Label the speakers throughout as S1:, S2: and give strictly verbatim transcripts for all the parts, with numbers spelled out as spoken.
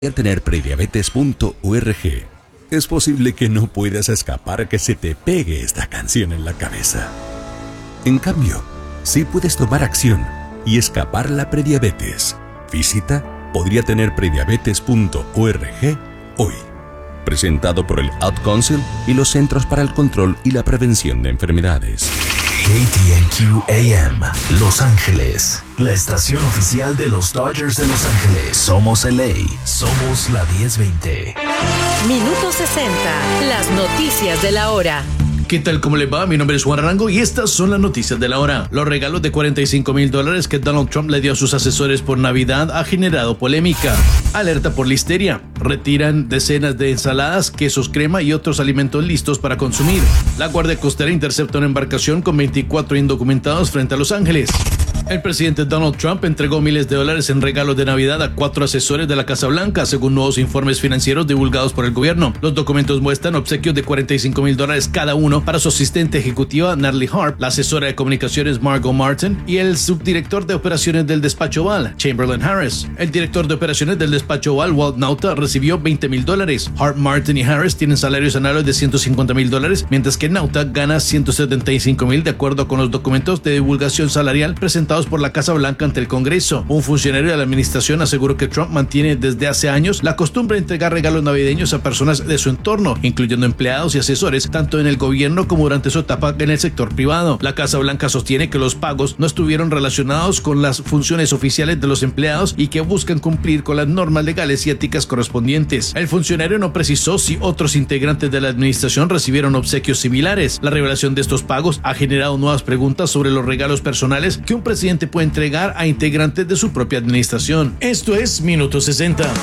S1: tener prediabetes punto org. Es posible que no puedas escapar a que se te pegue esta canción en la cabeza. En cambio, sí puedes tomar acción y escapar la prediabetes. Visita podría tener prediabetes punto org hoy. Presentado por el Ad Council y los Centros para el Control y la Prevención de Enfermedades.
S2: K T N Q A M, Los Ángeles, la estación oficial de los Dodgers de Los Ángeles. Somos L A, somos la diez veinte.
S3: Minuto sesenta, las noticias de la hora.
S4: ¿Qué tal? ¿Cómo les va? Mi nombre es Juan Arango y estas son las noticias de la hora. Los regalos de cuarenta y cinco mil dólares que Donald Trump le dio a sus asesores por Navidad ha generado polémica. Alerta por listeria. Retiran decenas de ensaladas, quesos crema y otros alimentos listos para consumir. La Guardia Costera intercepta una embarcación con veinticuatro indocumentados frente a Los Ángeles. El presidente Donald Trump entregó miles de dólares en regalos de Navidad a cuatro asesores de la Casa Blanca, según nuevos informes financieros divulgados por el gobierno. Los documentos muestran obsequios de cuarenta y cinco mil dólares cada uno para su asistente ejecutiva Natalie Harp, la asesora de comunicaciones Margot Martin y el subdirector de operaciones del despacho Oval, Chamberlain Harris. El director de operaciones del despacho Oval, Walt Nauta, recibió veinte mil dólares. Harp, Martin y Harris tienen salarios anuales de ciento cincuenta mil dólares, mientras que Nauta gana ciento setenta y cinco mil de acuerdo con los documentos de divulgación salarial presentados por la Casa Blanca ante el Congreso. Un funcionario de la administración aseguró que Trump mantiene desde hace años la costumbre de entregar regalos navideños a personas de su entorno, incluyendo empleados y asesores, tanto en el gobierno como durante su etapa en el sector privado. La Casa Blanca sostiene que los pagos no estuvieron relacionados con las funciones oficiales de los empleados y que buscan cumplir con las normas legales y éticas correspondientes. El funcionario no precisó si otros integrantes de la administración recibieron obsequios similares. La revelación de estos pagos ha generado nuevas preguntas sobre los regalos personales que un presidente puede entregar a integrantes de su propia administración. Esto es Minuto sesenta.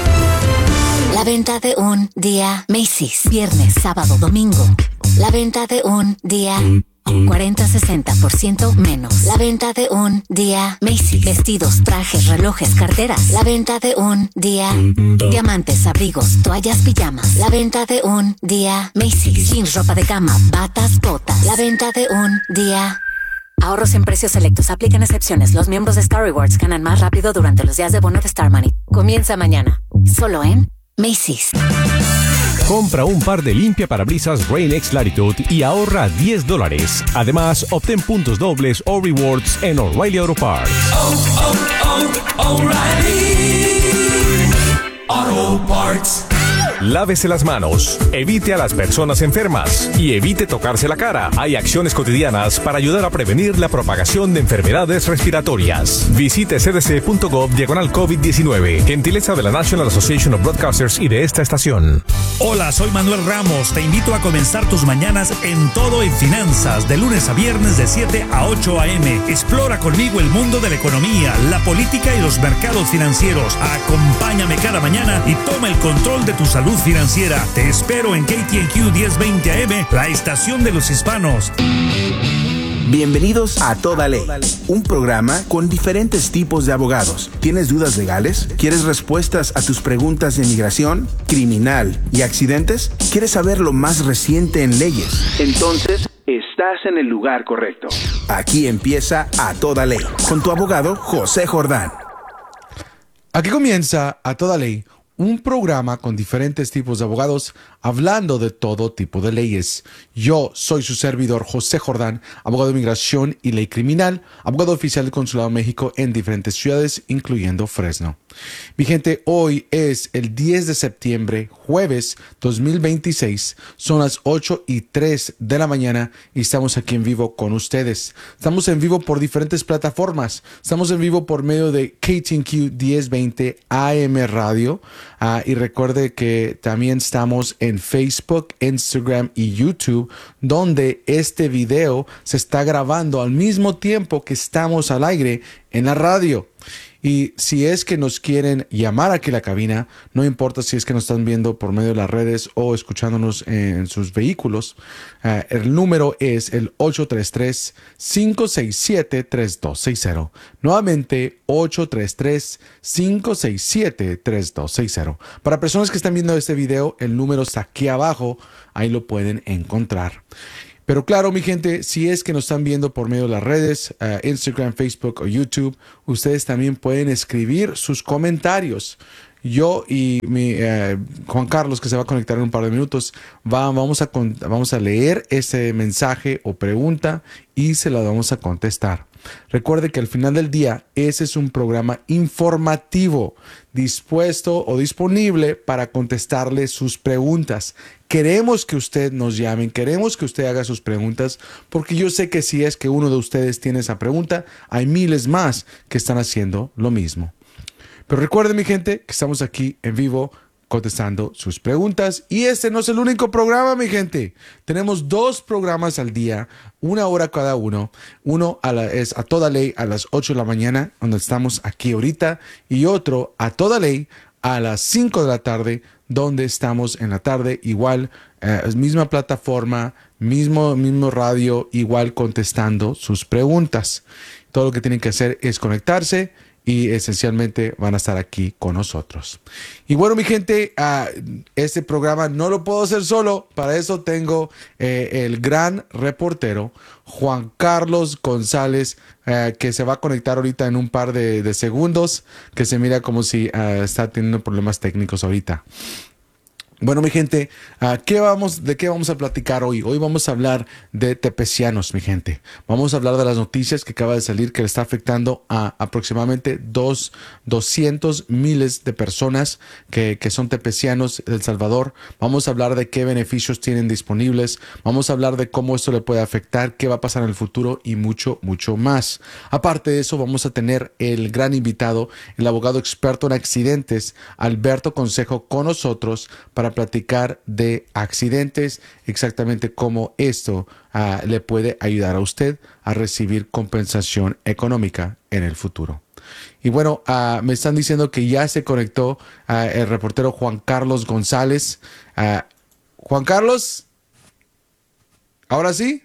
S5: La venta de un día Macy's, viernes, sábado, domingo. La venta de un día cuarenta a sesenta por ciento menos. La venta de un día Macy's, vestidos, trajes, relojes, carteras. La venta de un día diamantes, abrigos, toallas, pijamas. La venta de un día Macy's, jeans, ropa de cama, batas, botas. La venta de un día ahorros en precios selectos. Aplican excepciones. Los miembros de Star Rewards ganan más rápido durante los días de bono de Star Money. Comienza mañana. Solo en Macy's.
S6: Compra un par de limpiaparabrisas Rain-X Latitude y ahorra diez dólares. Además, obtén puntos dobles o rewards en O'Reilly Auto Parts.
S7: Oh, oh, oh, O'Reilly Auto Parts.
S6: Lávese las manos, evite a las personas enfermas y evite tocarse la cara. Hay acciones cotidianas para ayudar a prevenir la propagación de enfermedades respiratorias. Visite c d c punto gov diagonal COVID diecinueve. Gentileza de la National Association of Broadcasters y de esta estación.
S8: Hola, soy Manuel Ramos. Te invito a comenzar tus mañanas en Todo en Finanzas, de lunes a viernes de siete a ocho a eme. Explora conmigo el mundo de la economía, la política y los mercados financieros. Acompáñame cada mañana y toma el control de tu salud financiera. Te espero en K T N Q diez veinte A M, la estación de los hispanos.
S9: Bienvenidos a Toda Ley, un programa con diferentes tipos de abogados. ¿Tienes dudas legales? ¿Quieres respuestas a tus preguntas de inmigración, criminal y accidentes? ¿Quieres saber lo más reciente en leyes? Entonces, estás en el lugar correcto. Aquí empieza A Toda Ley, con tu abogado José Jordán.
S10: Aquí comienza A Toda Ley, un programa con diferentes tipos de abogados hablando de todo tipo de leyes. Yo soy su servidor José Jordán, abogado de inmigración y ley criminal, abogado oficial del Consulado de México en diferentes ciudades, incluyendo Fresno. Mi gente, hoy es el diez de septiembre, jueves dos mil veintiséis. Son las ocho y tres de la mañana y estamos aquí en vivo con ustedes. Estamos en vivo por diferentes plataformas. Estamos en vivo por medio de K T N Q diez veinte A M Radio. Uh, y recuerde que también estamos en Facebook, Instagram y YouTube, donde este video se está grabando al mismo tiempo que estamos al aire en la radio. Y si es que nos quieren llamar aquí a la cabina, no importa si es que nos están viendo por medio de las redes o escuchándonos en sus vehículos, uh, el número es el ocho tres tres, cinco seis siete, tres dos seis cero. Nuevamente, ocho tres tres, cinco seis siete, tres dos seis cero. Para personas que están viendo este video, el número está aquí abajo, ahí lo pueden encontrar. Pero claro, mi gente, si es que nos están viendo por medio de las redes, uh, Instagram, Facebook o YouTube, ustedes también pueden escribir sus comentarios. yo y mi eh, Juan Carlos, que se va a conectar en un par de minutos, va, vamos, a, vamos a leer ese mensaje o pregunta y se la vamos a contestar. Recuerde que al final del día, ese es un programa informativo, dispuesto o disponible para contestarle sus preguntas. Queremos que usted nos llame, queremos que usted haga sus preguntas, porque yo sé que si es que uno de ustedes tiene esa pregunta, hay miles más que están haciendo lo mismo. Pero recuerden, mi gente, que estamos aquí en vivo contestando sus preguntas. Y este no es el único programa, mi gente. Tenemos dos programas al día, una hora cada uno. Uno a la, es A Toda Ley a las ocho de la mañana, donde estamos aquí ahorita. Y otro A Toda Ley a las cinco de la tarde, donde estamos en la tarde. Igual, eh, misma plataforma, mismo, mismo radio, igual contestando sus preguntas. Todo lo que tienen que hacer es conectarse y esencialmente van a estar aquí con nosotros. Y bueno, mi gente, uh, este programa no lo puedo hacer solo. Para eso tengo eh, el gran reportero Juan Carlos González, uh, que se va a conectar ahorita en un par de, de segundos, que se mira como si uh, está teniendo problemas técnicos ahorita. Bueno, mi gente, uh, ¿qué vamos, ¿de qué vamos a platicar hoy? Hoy vamos a hablar de tepecianos, mi gente. Vamos a hablar de las noticias que acaba de salir que le está afectando a aproximadamente dos, doscientos miles de personas que, que son tepecianos de El Salvador. Vamos a hablar de qué beneficios tienen disponibles. Vamos a hablar de cómo esto le puede afectar, qué va a pasar en el futuro y mucho, mucho más. Aparte de eso, vamos a tener el gran invitado, el abogado experto en accidentes, Alberto Consejo, con nosotros para platicar de accidentes, exactamente cómo esto uh, le puede ayudar a usted a recibir compensación económica en el futuro. Y bueno, uh, me están diciendo que ya se conectó uh, el reportero Juan Carlos González. Uh, Juan Carlos, ¿ahora sí?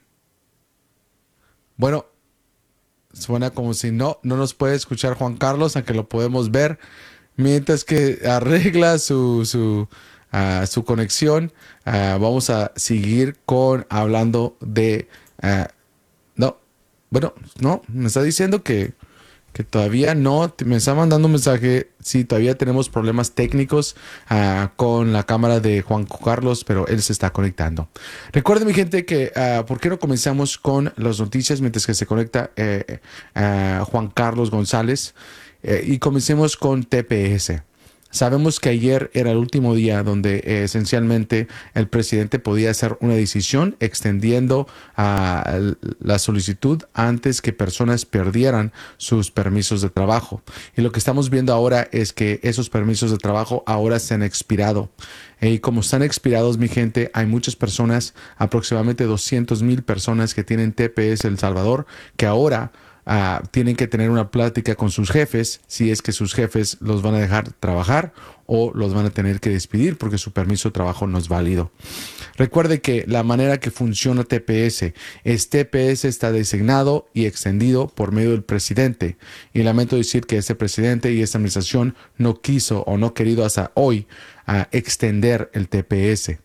S10: Bueno, suena como si no, no nos puede escuchar Juan Carlos, aunque lo podemos ver, mientras que arregla su... su Uh, su conexión. Uh, vamos a seguir con hablando de uh, no, bueno, no, me está diciendo que, que todavía no, me está mandando un mensaje, sí, todavía tenemos problemas técnicos uh, con la cámara de Juan Carlos, pero él se está conectando. Recuerden, mi gente, que uh, ¿por qué no comenzamos con las noticias mientras que se conecta eh, uh, Juan Carlos González? Eh, y comencemos con T P S. Sabemos que ayer era el último día donde eh, esencialmente el presidente podía hacer una decisión extendiendo uh, la solicitud antes que personas perdieran sus permisos de trabajo. Y lo que estamos viendo ahora es que esos permisos de trabajo ahora se han expirado. Y como están expirados, mi gente, hay muchas personas, aproximadamente doscientas mil personas que tienen T P S El Salvador, que ahora Uh, tienen que tener una plática con sus jefes si es que sus jefes los van a dejar trabajar o los van a tener que despedir porque su permiso de trabajo no es válido. Recuerde que la manera que funciona T P S es T P S está designado y extendido por medio del presidente. Y lamento decir que este presidente y esta administración no quiso o no querido hasta hoy uh, extender el T P S.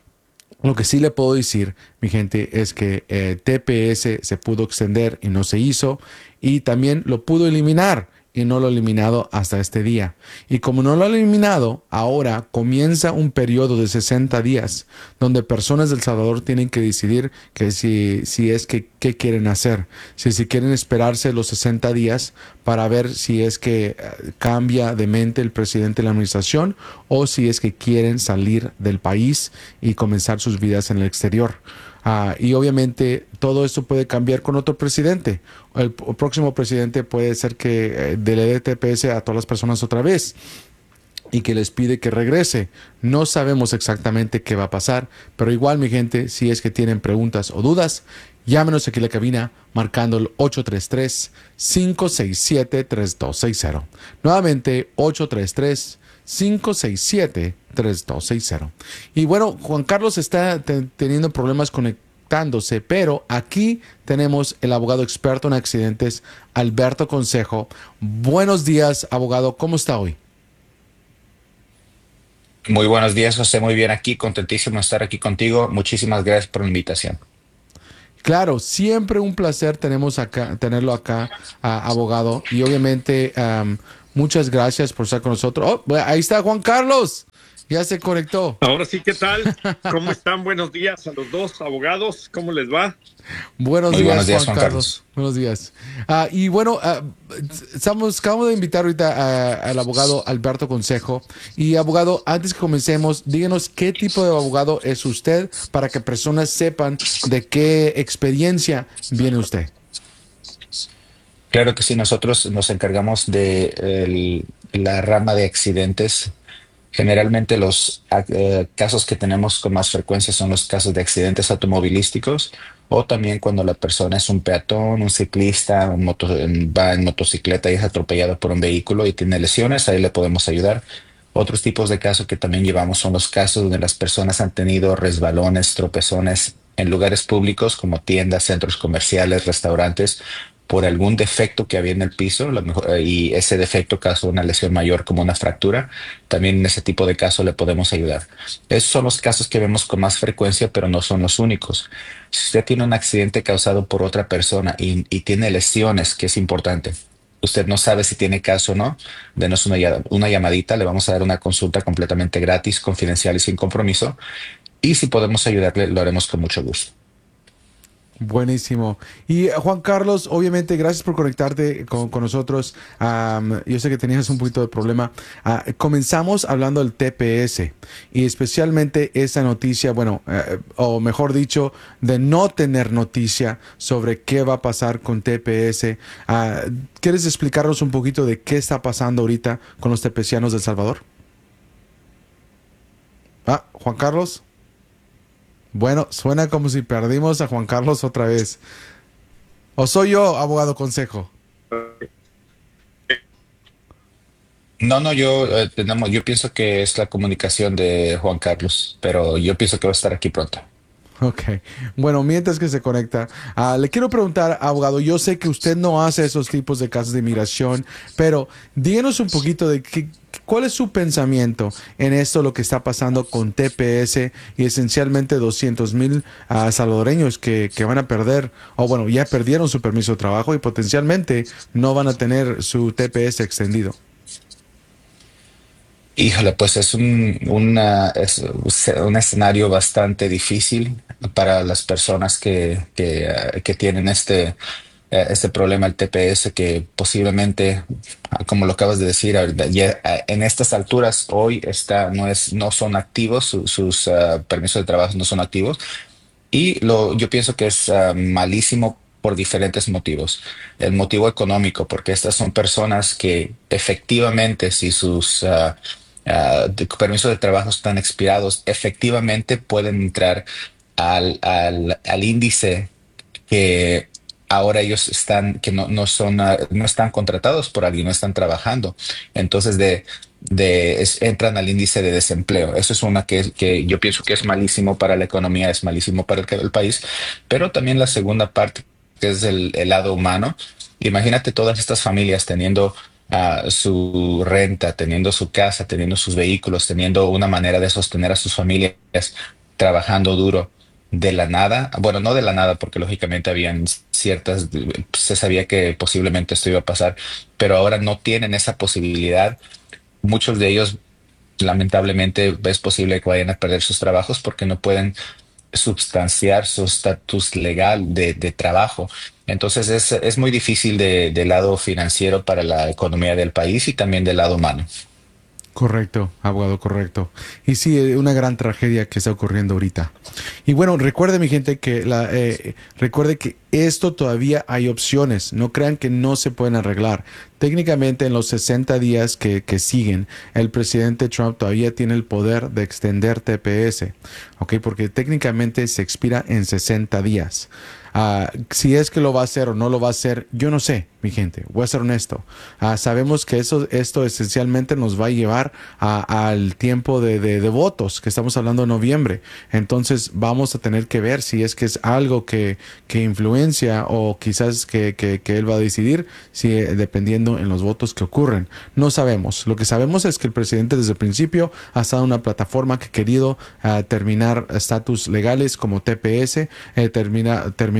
S10: Lo que sí le puedo decir, mi gente, es que eh, T P S se pudo extender y no se hizo, y también lo pudo eliminar y no lo ha eliminado hasta este día. Y como no lo ha eliminado, ahora comienza un periodo de sesenta días donde personas de El Salvador tienen que decidir que si, si es que qué quieren hacer. Si, si quieren esperarse los sesenta días para ver si es que cambia de mente el presidente de la administración o si es que quieren salir del país y comenzar sus vidas en el exterior. Uh, y obviamente todo esto puede cambiar con otro presidente. El, el próximo presidente puede ser que eh, dé T P S a todas las personas otra vez y que les pide que regrese. No sabemos exactamente qué va a pasar, pero igual, mi gente, si es que tienen preguntas o dudas, llámenos aquí a la cabina marcando el ocho tres tres, cinco seis siete, tres dos seis cero. Nuevamente, ocho tres tres, cinco seis siete, tres dos seis cero. Y bueno, Juan Carlos está te- teniendo problemas conectándose, pero aquí tenemos el abogado experto en accidentes, Alberto Consejo. Buenos días, abogado, ¿cómo está hoy?
S11: Muy buenos días, José. Muy bien aquí, contentísimo de estar aquí contigo. Muchísimas gracias por la invitación.
S10: Claro, siempre un placer tenemos acá, tenerlo acá, uh, abogado. Y obviamente, um, Muchas gracias por estar con nosotros. Oh, bueno, ahí está Juan Carlos. Ya se conectó.
S12: Ahora sí, ¿qué tal? ¿Cómo están? Buenos días a los dos abogados. ¿Cómo les va?
S10: Buenos
S11: Muy
S10: días,
S11: buenos días,
S10: Juan
S11: Juan
S10: Carlos.
S11: Carlos.
S10: Buenos días. Ah, y bueno, ah, estamos, acabamos de invitar ahorita a- al abogado Alberto Consejo. Y abogado, antes que comencemos, díganos qué tipo de abogado es usted para que personas sepan de qué experiencia viene usted.
S11: Claro que sí, nosotros nos encargamos de el- la rama de accidentes. Generalmente los eh, casos que tenemos con más frecuencia son los casos de accidentes automovilísticos o también cuando la persona es un peatón, un ciclista, un moto- va en motocicleta y es atropellado por un vehículo y tiene lesiones, ahí le podemos ayudar. Otros tipos de casos que también llevamos son los casos donde las personas han tenido resbalones, tropezones en lugares públicos como tiendas, centros comerciales, restaurantes, por algún defecto que había en el piso, lo mejor- eh, y ese defecto causó una lesión mayor como una fractura. También en ese tipo de casos le podemos ayudar. Esos son los casos que vemos con más frecuencia, pero no son los únicos. Si usted tiene un accidente causado por otra persona y, y tiene lesiones, que es importante, usted no sabe si tiene caso o no, denos una, lla- una llamadita, le vamos a dar una consulta completamente gratis, confidencial y sin compromiso. Y si podemos ayudarle, lo haremos con mucho gusto.
S10: Buenísimo. Y eh, Juan Carlos, obviamente, gracias por conectarte con, con nosotros. Am, yo sé que tenías un poquito de problema. Ah, comenzamos hablando del T P S y especialmente esa noticia, bueno, eh, o mejor dicho, de no tener noticia sobre qué va a pasar con T P S. Ah, ¿quieres explicarnos un poquito de qué está pasando ahorita con los tepecianos de El Salvador? Ah, Juan Carlos. Bueno, suena como si perdimos a Juan Carlos otra vez. ¿O soy yo, abogado Consejo?
S11: No, no, yo eh, tenemos, yo pienso que es la comunicación de Juan Carlos, pero yo pienso que va a estar aquí pronto.
S10: Ok. Bueno, mientras que se conecta, ah, le quiero preguntar, abogado, yo sé que usted no hace esos tipos de casos de inmigración, pero díganos un poquito de qué, cuál es su pensamiento en esto, lo que está pasando con T P S y esencialmente doscientos mil ah, salvadoreños que, que van a perder, o bueno, ya perdieron su permiso de trabajo y potencialmente no van a tener su T P S extendido.
S11: Híjole, pues es un, una- es un escenario bastante difícil para las personas que, que, eh, que tienen este, eh, este problema, el T P S, que posiblemente, ah, como lo acabas de decir, ahorita, ya, eh, en estas alturas hoy está, no es, no son activos, su- sus ah, permisos de trabajo no son activos. Y lo, yo pienso que es ah, malísimo por diferentes motivos. El motivo económico, porque estas son personas que efectivamente, si sus ah, ah, de- permisos de trabajo están expirados, efectivamente pueden entrar al, al, al índice que ahora ellos están, que no, no son, ah, no están contratados por alguien, no están trabajando. Entonces, de, de, es- entran al índice de desempleo. Eso es una que, que yo pienso que es malísimo para la economía, es malísimo para el, el país, pero también la segunda parte, que es el, el lado humano. Imagínate todas estas familias teniendo ah, su renta, teniendo su casa, teniendo sus vehículos, teniendo una manera de sostener a sus familias, trabajando duro de la nada, bueno, no de la nada, porque lógicamente habían ciertas, se sabía que posiblemente esto iba a pasar, pero ahora no tienen esa posibilidad. Muchos de ellos, lamentablemente, es posible que vayan a perder sus trabajos porque no pueden substanciar su estatus legal de, de trabajo. Entonces es, es muy difícil de, del lado financiero para la economía del país y también del lado humano.
S10: Correcto, abogado, correcto. Y sí, eh, una gran tragedia que está ocurriendo ahorita. Y bueno, recuerde, mi gente, que la, eh, recuerde que esto todavía hay opciones. No crean que no se pueden arreglar. Técnicamente, en los sesenta días que, que siguen, el presidente Trump todavía tiene el poder de extender T P S, ¿ok? Porque técnicamente se expira en sesenta días. Ah, si es que lo va a hacer o no lo va a hacer, yo no sé, mi gente, voy a ser honesto. Ah, sabemos que eso, esto esencialmente nos va a llevar a- al tiempo de, de- de votos, que estamos hablando de noviembre. Entonces vamos a tener que ver si es que es algo que, que influencia o quizás que, que- que él va a decidir, si, eh, dependiendo en los votos que ocurren. No sabemos. Lo que sabemos es que el presidente desde el principio ha estado en una plataforma que ha querido ah, terminar estatus legales como T P S, eh, termina, terminar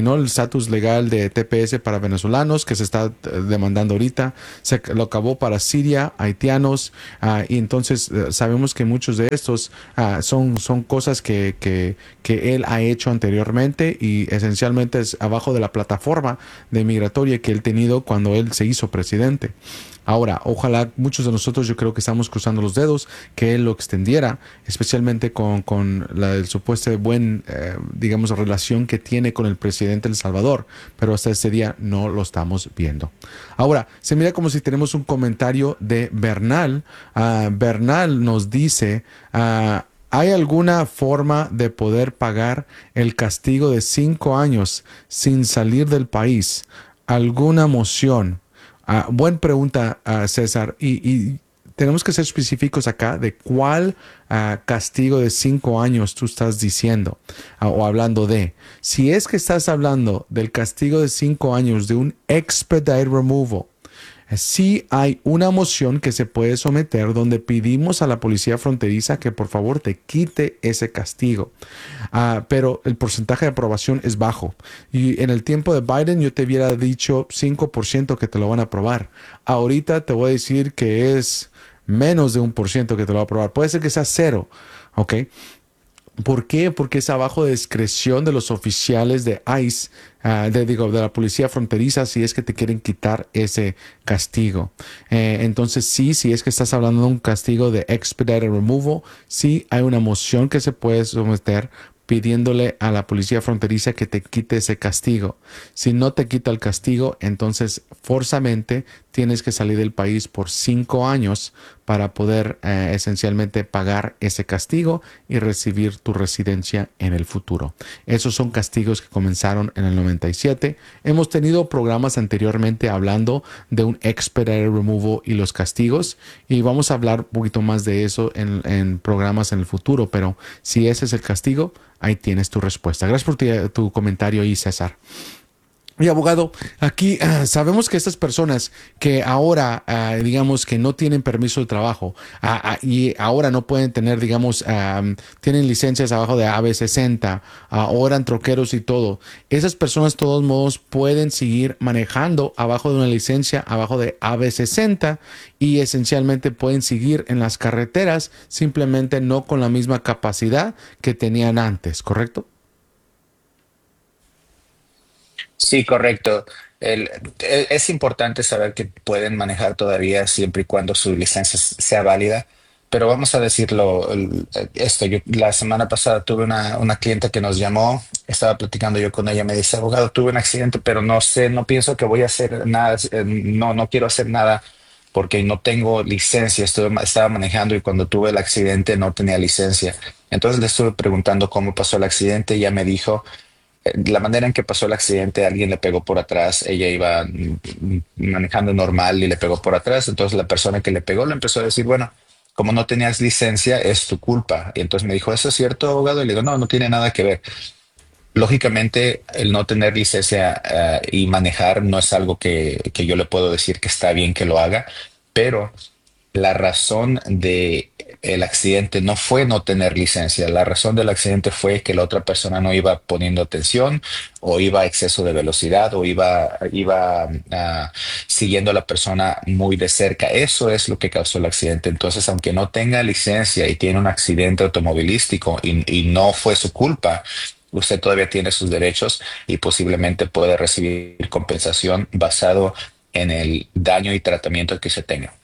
S10: terminó el estatus legal de T P S para venezolanos, que se está eh, demandando ahorita. Se lo acabó para Siria, haitianos, uh, y entonces uh, sabemos que muchos de estos uh, son, son cosas que, que, que él ha hecho anteriormente y esencialmente es abajo de la plataforma de migratoria que él ha tenido cuando él se hizo presidente. Ahora, ojalá muchos de nosotros, yo creo que estamos cruzando los dedos, que él lo extendiera, especialmente con, con la el supuesto buen, eh, digamos, relación que tiene con el presidente de El Salvador, pero hasta este día no lo estamos viendo. Ahora, se mira como si tenemos un comentario de Bernal. Uh, Bernal nos dice, uh, ¿hay alguna forma de poder pagar el castigo de cinco años sin salir del país? ¿Alguna moción? Uh, buena pregunta, uh, César. Y, y tenemos que ser específicos acá de cuál uh, castigo de cinco años tú estás diciendo uh, o hablando de. Si es que estás hablando del castigo de cinco años de un expedited removal, sí hay una moción que se puede someter donde pedimos a la policía fronteriza que por favor te quite ese castigo. Uh, pero el porcentaje de aprobación es bajo. Y en el tiempo de Biden yo te hubiera dicho cinco por ciento que te lo van a aprobar. Ahorita te voy a decir que es menos de un por ciento que te lo va a aprobar. Puede ser que sea cero, ¿ok? ¿Por qué? Porque es abajo de discreción de los oficiales de ICE, uh, de, digo, de la policía fronteriza, si es que te quieren quitar ese castigo. Eh, entonces, sí, si es que estás hablando de un castigo de expedited removal, sí hay una moción que se puede someter pidiéndole a la policía fronteriza que te quite ese castigo. Si no te quita el castigo, entonces forzamente tienes que salir del país por cinco años para poder eh, esencialmente pagar ese castigo y recibir tu residencia en el futuro. Esos son castigos que comenzaron en el noventa y siete. Hemos tenido programas anteriormente hablando de un expedited removal y los castigos, y vamos a hablar un poquito más de eso en, en programas en el futuro, pero si ese es el castigo, ahí tienes tu respuesta. Gracias por tu, tu comentario ahí, César. Y abogado, aquí uh, sabemos que estas personas que ahora, uh, digamos, que no tienen permiso de trabajo uh, uh, y ahora no pueden tener, digamos, um, tienen licencias abajo de A B sesenta, uh, ahora eran troqueros y todo, esas personas de todos modos pueden seguir manejando abajo de una licencia, abajo de A B sesenta, y esencialmente pueden seguir en las carreteras, simplemente no con la misma capacidad que tenían antes, ¿correcto?
S11: Sí, correcto. El- e- es importante saber que pueden manejar todavía siempre y cuando su licencia s- sea válida, pero vamos a decirlo, el- esto, yo la semana pasada tuve una, una cliente que nos llamó, estaba platicando yo con ella, me dice, abogado, tuve un accidente, pero no sé, no pienso que voy a hacer nada, eh, no, no quiero hacer nada porque no tengo licencia, estuve, ma- estaba manejando y cuando tuve el accidente no tenía licencia. Entonces le estuve preguntando cómo pasó el accidente y ella me dijo la manera en que pasó el accidente, alguien le pegó por atrás, ella iba mm, mm, manejando normal y le pegó por atrás, entonces la persona que le pegó le empezó a decir, bueno, como no tenías licencia, es tu culpa. Y entonces me dijo, ¿eso es cierto, abogado? Y le digo, no, no tiene nada que ver. Lógicamente, el no tener licencia eh, y manejar no es algo que, que yo le puedo decir que está bien que lo haga, pero la razón de el accidente no fue no tener licencia. La razón del accidente fue que la otra persona no iba poniendo atención o iba a exceso de velocidad o iba, iba ah, siguiendo a la persona muy de cerca. Eso es lo que causó el accidente. Entonces, aunque no tenga licencia y tiene un accidente automovilístico y, y no fue su culpa, usted todavía tiene sus derechos y posiblemente puede recibir compensación basado en el daño y tratamiento que se tenga.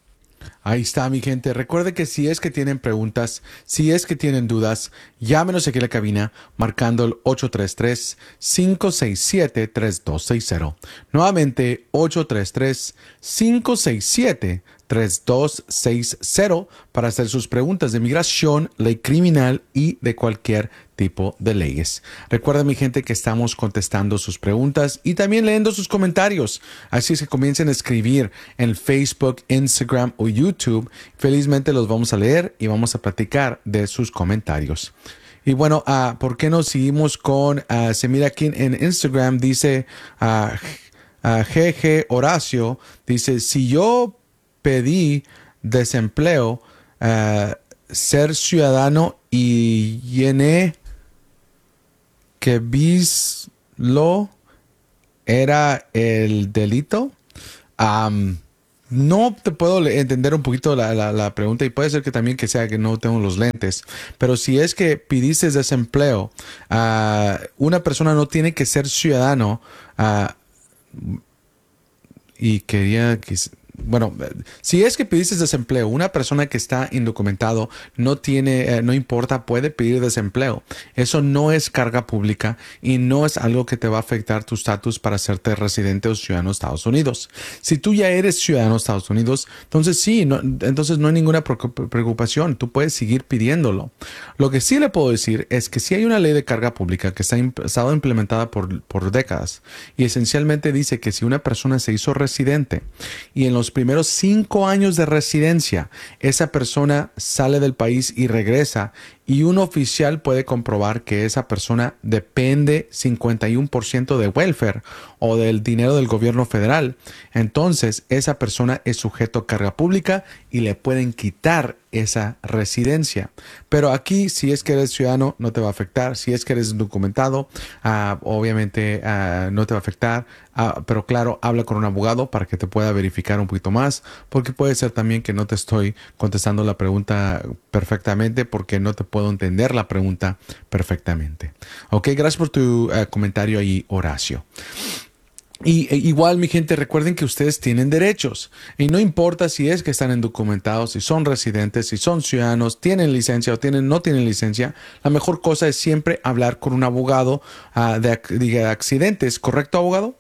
S10: Ahí está, mi gente. Recuerde que si es que tienen preguntas, si es que tienen dudas, llámenos aquí a la cabina marcando el ocho tres tres, cinco seis siete, tres dos seis cero. Nuevamente, ocho tres tres, cinco seis siete, tres dos seis cero para hacer sus preguntas de migración, ley criminal y de cualquier tipo de leyes. Recuerden, mi gente, que estamos contestando sus preguntas y también leyendo sus comentarios. Así es que comiencen a escribir en Facebook, Instagram o YouTube. Felizmente los vamos a leer y vamos a platicar de sus comentarios. Y bueno, uh, ¿por qué no seguimos con, uh, se mira aquí en Instagram, dice uh, uh, G G Horacio, dice, si yo pedí desempleo, uh, ser ciudadano y llené que vis lo era el delito. Um, no te puedo entender un poquito la, la, la pregunta y puede ser que también que sea que no tengo los lentes, pero si es que pidiste desempleo, uh, una persona no tiene que ser ciudadano uh, y quería que... Bueno, si es que pidiste desempleo, una persona que está indocumentado no tiene, eh, no importa, puede pedir desempleo. Eso no es carga pública y no es algo que te va a afectar tu estatus para hacerte residente o ciudadano de Estados Unidos. Si tú ya eres ciudadano de Estados Unidos, entonces sí, no, entonces no hay ninguna preocupación. Tú puedes seguir pidiéndolo. Lo que sí le puedo decir es que si hay una ley de carga pública que está ha estado implementada por, por décadas y esencialmente dice que si una persona se hizo residente y en los primeros cinco años de residencia, esa persona sale del país y regresa y un oficial puede comprobar que esa persona depende cincuenta y uno por ciento de welfare o del dinero del gobierno federal. Entonces, esa persona es sujeto a carga pública y le pueden quitar esa residencia. Pero aquí, si es que eres ciudadano, no te va a afectar. Si es que eres documentado, uh, obviamente uh, no te va a afectar. Uh, pero claro, habla con un abogado para que te pueda verificar un poquito más, porque puede ser también que no te estoy contestando la pregunta perfectamente porque no te puedo entender la pregunta perfectamente. Ok, gracias por tu uh, comentario ahí, Horacio. Y e, igual, mi gente, recuerden que ustedes tienen derechos y no importa si es que están indocumentados, si son residentes, si son ciudadanos, tienen licencia o tienen, no tienen licencia, la mejor cosa es siempre hablar con un abogado uh, de, de accidentes. ¿Correcto, abogado?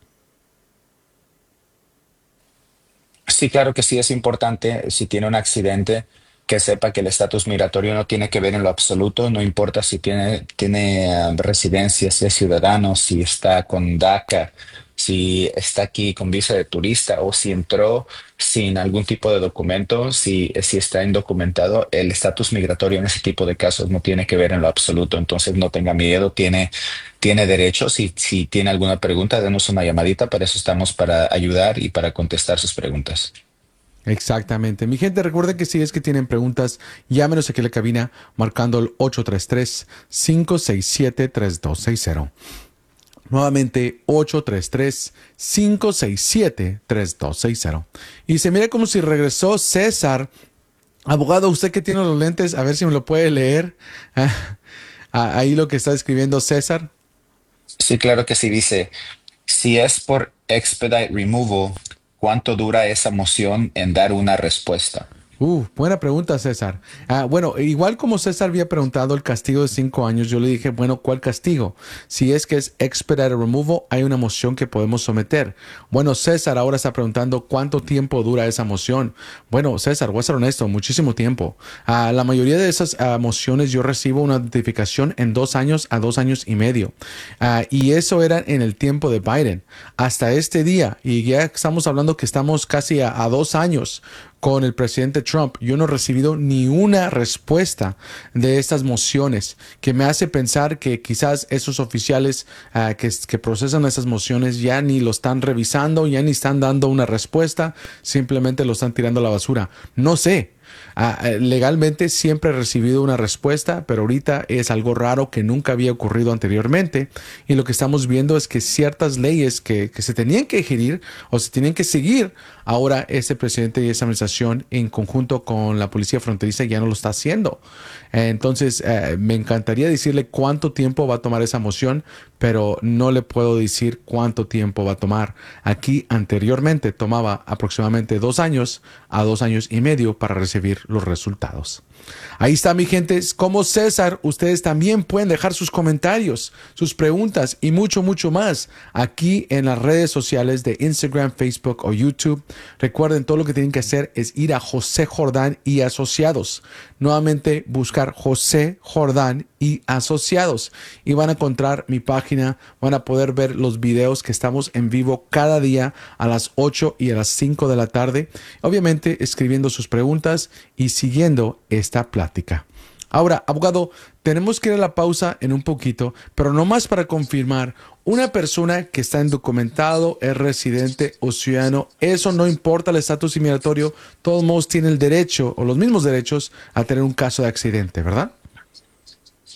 S11: Sí, claro que sí, es importante si tiene un accidente que sepa que el estatus migratorio no tiene que ver en lo absoluto, no importa si tiene, tiene uh, residencia, si es ciudadano, si está con DACA, si está aquí con visa de turista o si entró sin algún tipo de documento, si, si está indocumentado, el estatus migratorio en ese tipo de casos no tiene que ver en lo absoluto. Entonces no tenga miedo, tiene, tiene derechos. Si, si tiene alguna pregunta, denos una llamadita, para eso estamos, para ayudar y para contestar sus preguntas.
S10: Exactamente. Mi gente, recuerden que si es que tienen preguntas, llámenos aquí a la cabina marcando el ocho tres tres, cinco seis siete, tres dos seis cero. Nuevamente, ocho tres tres, cinco seis siete, tres dos seis cero. Y se mira como si regresó César. Abogado, usted que tiene los lentes, a ver si me lo puede leer. Ah, ahí lo que está escribiendo César.
S11: Sí, claro que sí. Dice, si es por expedite removal, ¿cuánto dura esa moción en dar una respuesta?
S10: Uh, buena pregunta, César. Ah, bueno, igual como César había preguntado el castigo de cinco años, yo le dije, bueno, ¿cuál castigo? Si es que es expedite removal, hay una moción que podemos someter. Bueno, César ahora está preguntando cuánto tiempo dura esa moción. Bueno, César, voy a ser honesto, muchísimo tiempo. Ah, la mayoría de esas ah, mociones yo recibo una notificación en dos años a dos años y medio. Ah, y eso era en el tiempo de Biden. Hasta este día, y ya estamos hablando que estamos casi a, a dos años con el presidente Trump, yo no he recibido ni una respuesta de estas mociones, que me hace pensar que quizás esos oficiales uh, que, que procesan esas mociones ya ni lo están revisando, ya ni están dando una respuesta, simplemente lo están tirando a la basura. No sé. Uh, legalmente siempre he recibido una respuesta, pero ahorita es algo raro que nunca había ocurrido anteriormente, y lo que estamos viendo es que ciertas leyes que, que se tenían que ejerir o se tenían que seguir, ahora ese presidente y esa administración en conjunto con la policía fronteriza ya no lo está haciendo. Entonces eh, me encantaría decirle cuánto tiempo va a tomar esa moción, pero no le puedo decir cuánto tiempo va a tomar. Aquí anteriormente tomaba aproximadamente dos años a dos años y medio para recibir los resultados. Ahí está, mi gente. Como César, ustedes también pueden dejar sus comentarios, sus preguntas y mucho, mucho más aquí en las redes sociales de Instagram, Facebook o YouTube. Recuerden, todo lo que tienen que hacer es ir a José Jordán y Asociados. Nuevamente buscar José Jordán y Asociados y van a encontrar mi página. Van a poder ver los videos que estamos en vivo cada día a las ocho y a las cinco de la tarde. Obviamente escribiendo sus preguntas y siguiendo esta plática. Ahora, abogado, tenemos que ir a la pausa en un poquito, pero no más para confirmar, una persona que está indocumentado, es residente o ciudadano, eso no importa el estatus inmigratorio, todos modos tiene el derecho o los mismos derechos a tener un caso de accidente, ¿verdad?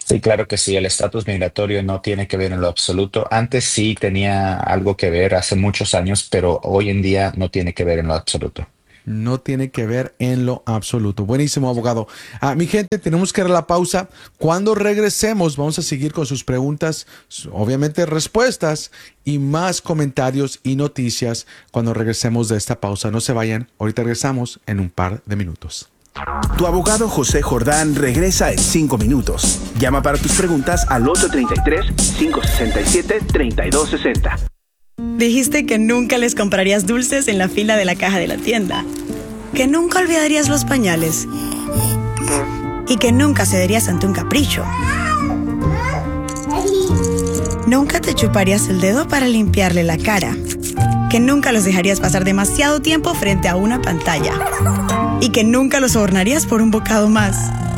S11: Sí, claro que sí. El estatus migratorio no tiene que ver en lo absoluto. Antes sí tenía algo que ver hace muchos años, pero hoy en día no tiene que ver en lo absoluto.
S10: No tiene que ver en lo absoluto. Buenísimo, abogado. Ah, mi gente, tenemos que dar la pausa. Cuando regresemos, vamos a seguir con sus preguntas, obviamente respuestas y más comentarios y noticias cuando regresemos de esta pausa. No se vayan, ahorita regresamos en un par de minutos.
S9: Tu abogado José Jordán regresa en cinco minutos. Llama para tus preguntas al ocho tres tres, cinco seis siete, tres dos seis cero.
S13: Dijiste que nunca les comprarías dulces en la fila de la caja de la tienda, que nunca olvidarías los pañales y que nunca cederías ante un capricho. Nunca te chuparías el dedo para limpiarle la cara, que nunca los dejarías pasar demasiado tiempo frente a una pantalla y que nunca los sobornarías por un bocado más.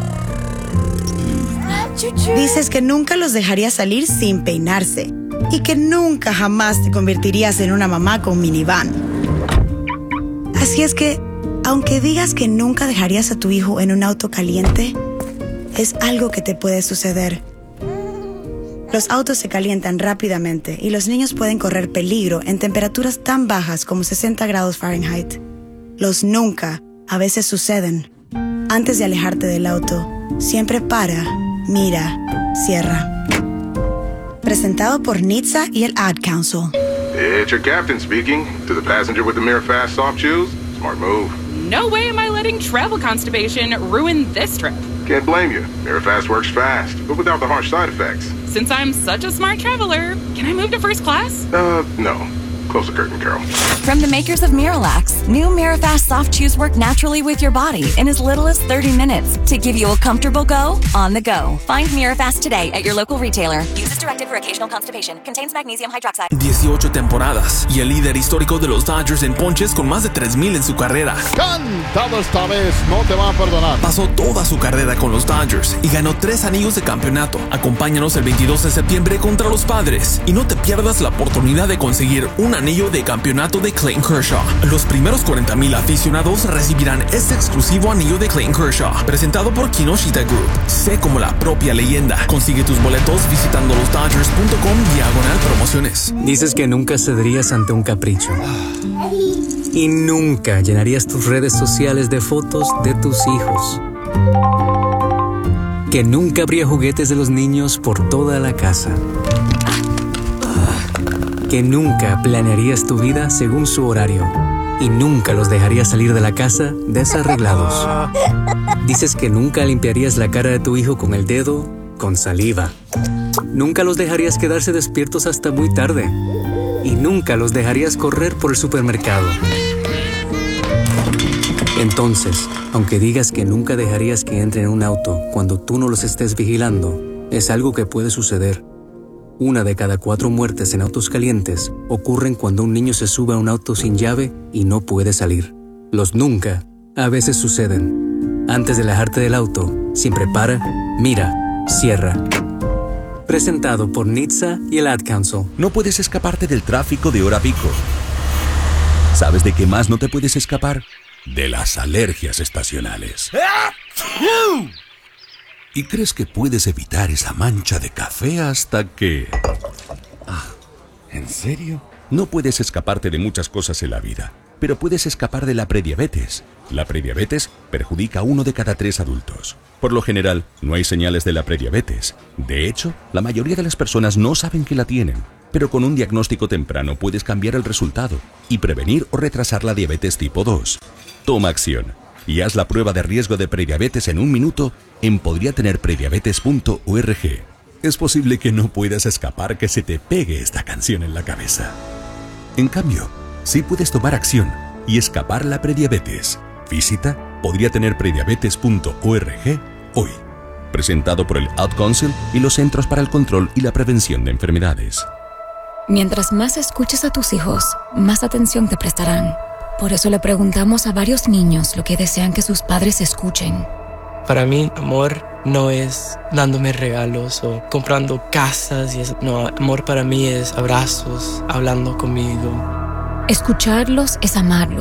S13: Dices que nunca los dejarías salir sin peinarse y que nunca jamás te convertirías en una mamá con minivan. Así es que, aunque digas que nunca dejarías a tu hijo en un auto caliente, es algo que te puede suceder. Los autos se calientan rápidamente y los niños pueden correr peligro en temperaturas tan bajas como sesenta grados Fahrenheit. Los nunca a veces suceden. Antes de alejarte del auto, siempre para, mira, cierra. Presentado por N H T S A y el Ad Council.
S14: It's your captain speaking. To the passenger with the Mirror Fast soft chews, smart move.
S15: No way am I letting travel constipation ruin this trip.
S14: Can't blame you. Mirror Fast works fast, but without the harsh side effects.
S15: Since I'm such a smart traveler, can I move to first class?
S14: Uh, no. Close the curtain, Carol.
S16: From the makers of Miralax, new Mirafast soft chews work naturally with your body in as little as thirty minutes to give you a comfortable go on the go. Find Mirafast today at your local retailer. Use as directed for occasional constipation. Contains magnesium hydroxide.
S17: dieciocho temporadas y el líder histórico de los Dodgers en ponches con más de tres mil en su carrera.
S18: Cantado esta vez, no te van a perdonar.
S17: Pasó toda su carrera con los Dodgers y ganó tres anillos de campeonato. Acompáñanos el veintidós de septiembre contra los Padres y no te pierdas la oportunidad de conseguir un anillo de campeonato de Clayton Kershaw. Los primeros cuarenta mil aficionados recibirán este exclusivo anillo de Clayton Kershaw, presentado por Kinoshita Group. Sé como la propia leyenda. Consigue tus boletos visitando los dodgers punto com diagonal promociones.
S19: Dices que nunca cederías ante un capricho. Y nunca llenarías tus redes sociales de fotos de tus hijos. Que nunca habría juguetes de los niños por toda la casa. Que nunca planearías tu vida según su horario y nunca los dejarías salir de la casa desarreglados. Dices que nunca limpiarías la cara de tu hijo con el dedo con saliva. Nunca los dejarías quedarse despiertos hasta muy tarde y nunca los dejarías correr por el supermercado. Entonces, aunque digas que nunca dejarías que entren en un auto cuando tú no los estés vigilando, es algo que puede suceder. Una de cada cuatro muertes en autos calientes ocurren cuando un niño se sube a un auto sin llave y no puede salir. Los nunca a veces suceden. Antes de alejarte del auto, siempre para, mira, cierra. Presentado por N H T S A y el Ad Council.
S1: No puedes escaparte del tráfico de hora pico. ¿Sabes de qué más no te puedes escapar? De las alergias estacionales. Y crees que puedes evitar esa mancha de café hasta que... Ah, ¿en serio? No puedes escaparte de muchas cosas en la vida, pero puedes escapar de la prediabetes. La prediabetes perjudica a uno de cada tres adultos. Por lo general, no hay señales de la prediabetes. De hecho, la mayoría de las personas no saben que la tienen. Pero con un diagnóstico temprano puedes cambiar el resultado y prevenir o retrasar la diabetes tipo dos. Toma acción y haz la prueba de riesgo de prediabetes en un minuto en podría tener prediabetes punto org. Es posible que no puedas escapar que se te pegue esta canción en la cabeza. En cambio, sí puedes tomar acción y escapar la prediabetes. Visita podría tener prediabetes punto org hoy. Presentado por el Ad Council y los Centros para el Control y la Prevención de Enfermedades.
S20: Mientras más escuches a tus hijos, más atención te prestarán. Por eso le preguntamos a varios niños lo que desean que sus padres escuchen.
S21: Para mí, amor no es dándome regalos o comprando casas y eso. No, amor para mí es abrazos, hablando conmigo.
S20: Escucharlos es amarlos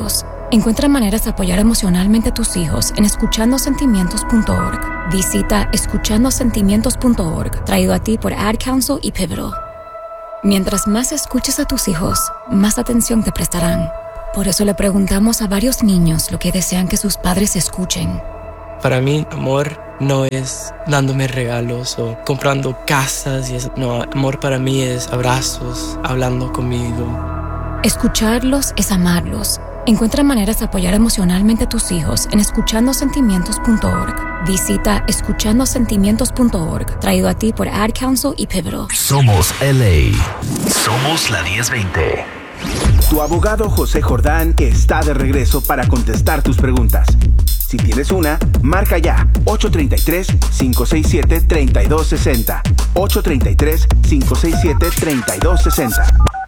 S20: Encuentra maneras de apoyar emocionalmente a tus hijos en escuchando sentimientos punto org. Visita escuchando sentimientos punto org, traído a ti por Ad Council y Pivotal. Mientras más escuches a tus hijos, más atención te prestarán. Por eso le preguntamos a varios niños lo que desean que sus padres escuchen.
S21: Para mí, amor no es dándome regalos o comprando casas y eso. No, amor para mí es abrazos, hablando conmigo.
S20: Escucharlos es amarlos. Encuentra maneras de apoyar emocionalmente a tus hijos en escuchando sentimientos punto org. Visita escuchando sentimientos punto org, traído a ti por Ad Council y Pivotal.
S2: Somos L A. Somos la diez veinte.
S9: Tu abogado José Jordán está de regreso para contestar tus preguntas. Si tienes una, marca ya ocho tres tres, cinco seis siete, tres dos seis cero. ocho tres tres, cinco seis siete, tres dos seis cero.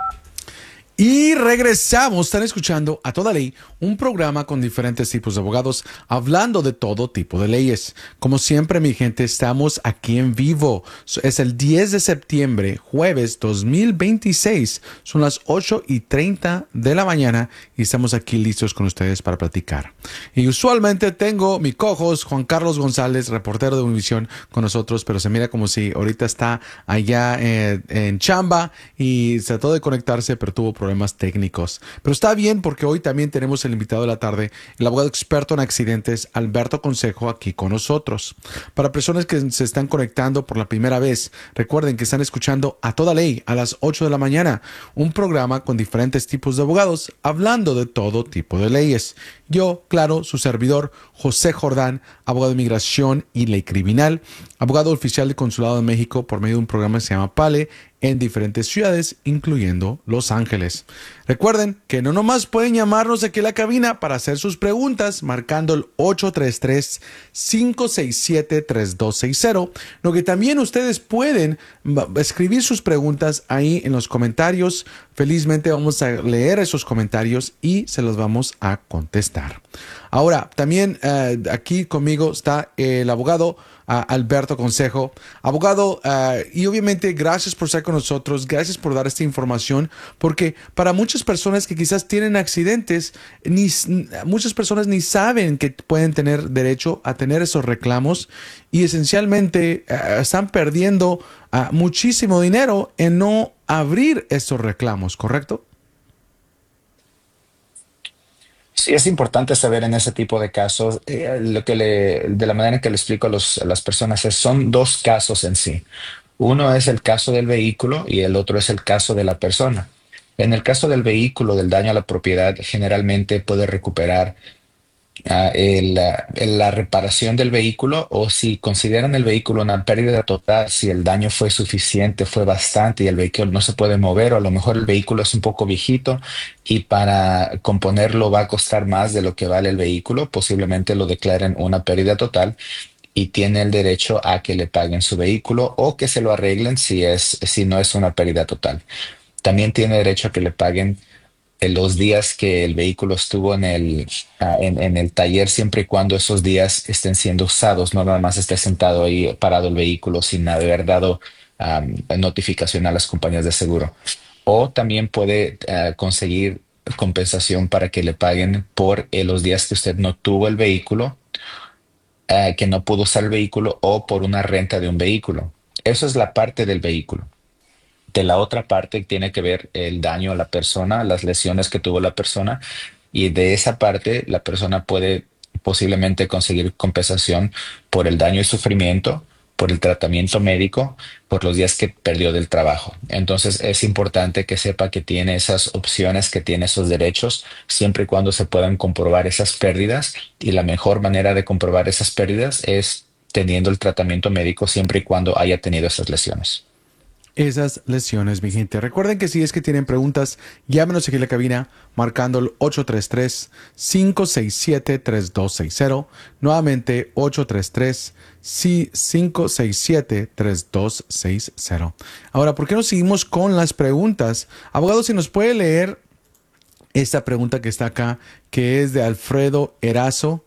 S10: Y regresamos, están escuchando A Toda Ley, un programa con diferentes tipos de abogados hablando de todo tipo de leyes. Como siempre, mi gente, estamos aquí en vivo. Es el diez de septiembre, jueves dos mil veintiséis. Son las ocho y treinta de la mañana y estamos aquí listos con ustedes para platicar. Y usualmente tengo mi co-host Juan Carlos González, reportero de Univisión, con nosotros, pero se mira como si ahorita está allá en, en chamba y trató de conectarse, pero tuvo problemas problemas técnicos. Pero está bien porque hoy también tenemos el invitado de la tarde, el abogado experto en accidentes, Alberto Consejo, aquí con nosotros. Para personas que se están conectando por la primera vez, recuerden que están escuchando A Toda Ley a las ocho de la mañana, un programa con diferentes tipos de abogados hablando de todo tipo de leyes. Yo, claro, su servidor, José Jordán, abogado de inmigración y ley criminal, abogado oficial del Consulado de México por medio de un programa que se llama PALE en diferentes ciudades, incluyendo Los Ángeles. Recuerden que no nomás pueden llamarnos aquí a la cabina para hacer sus preguntas marcando el ocho tres tres, cinco seis siete, tres dos seis cero, lo que también ustedes pueden escribir sus preguntas ahí en los comentarios. Felizmente vamos a leer esos comentarios y se los vamos a contestar. Ahora, también uh, aquí conmigo está el abogado uh, Alberto Consejo. Abogado, uh, y obviamente gracias por estar con nosotros, gracias por dar esta información, porque para muchas personas que quizás tienen accidentes, ni, muchas personas ni saben que pueden tener derecho a tener esos reclamos y esencialmente uh, están perdiendo uh, muchísimo dinero en no abrir estos reclamos, ¿correcto?
S11: Sí, es importante saber en ese tipo de casos, eh, lo que le, de la manera en que le explico a, los, a las personas es, son dos casos en sí. Uno es el caso del vehículo y el otro es el caso de la persona. En el caso del vehículo, del daño a la propiedad, generalmente puede recuperar uh, el, uh, la reparación del vehículo, o si consideran el vehículo una pérdida total, si el daño fue suficiente, fue bastante y el vehículo no se puede mover, o a lo mejor el vehículo es un poco viejito y para componerlo va a costar más de lo que vale el vehículo, posiblemente lo declaren una pérdida total y tiene el derecho a que le paguen su vehículo o que se lo arreglen si, es, si no es una pérdida total. También tiene derecho a que le paguen en los días que el vehículo estuvo en el, uh, en, en el taller, siempre y cuando esos días estén siendo usados, no nada más esté sentado ahí parado el vehículo sin haber dado um, notificación a las compañías de seguro. O también puede uh, conseguir compensación para que le paguen por eh, los días que usted no tuvo el vehículo, uh, que no pudo usar el vehículo, o por una renta de un vehículo. Eso es la parte del vehículo. De la otra parte tiene que ver el daño a la persona, las lesiones que tuvo la persona, y de esa parte la persona puede posiblemente conseguir compensación por el daño y sufrimiento, por el tratamiento médico, por los días que perdió del trabajo. Entonces es importante que sepa que tiene esas opciones, que tiene esos derechos, siempre y cuando se puedan comprobar esas pérdidas, y la mejor manera de comprobar esas pérdidas es teniendo el tratamiento médico siempre y cuando haya tenido esas lesiones.
S10: Esas lesiones, mi gente. Recuerden que si es que tienen preguntas, llámenos aquí en la cabina marcando el ocho tres tres, cinco seis siete, tres dos seis cero. Nuevamente ocho tres tres, cinco seis siete, tres dos seis cero. Ahora, ¿por qué no seguimos con las preguntas? Abogado, si nos puede leer esta pregunta que está acá, que es de Alfredo Erazo.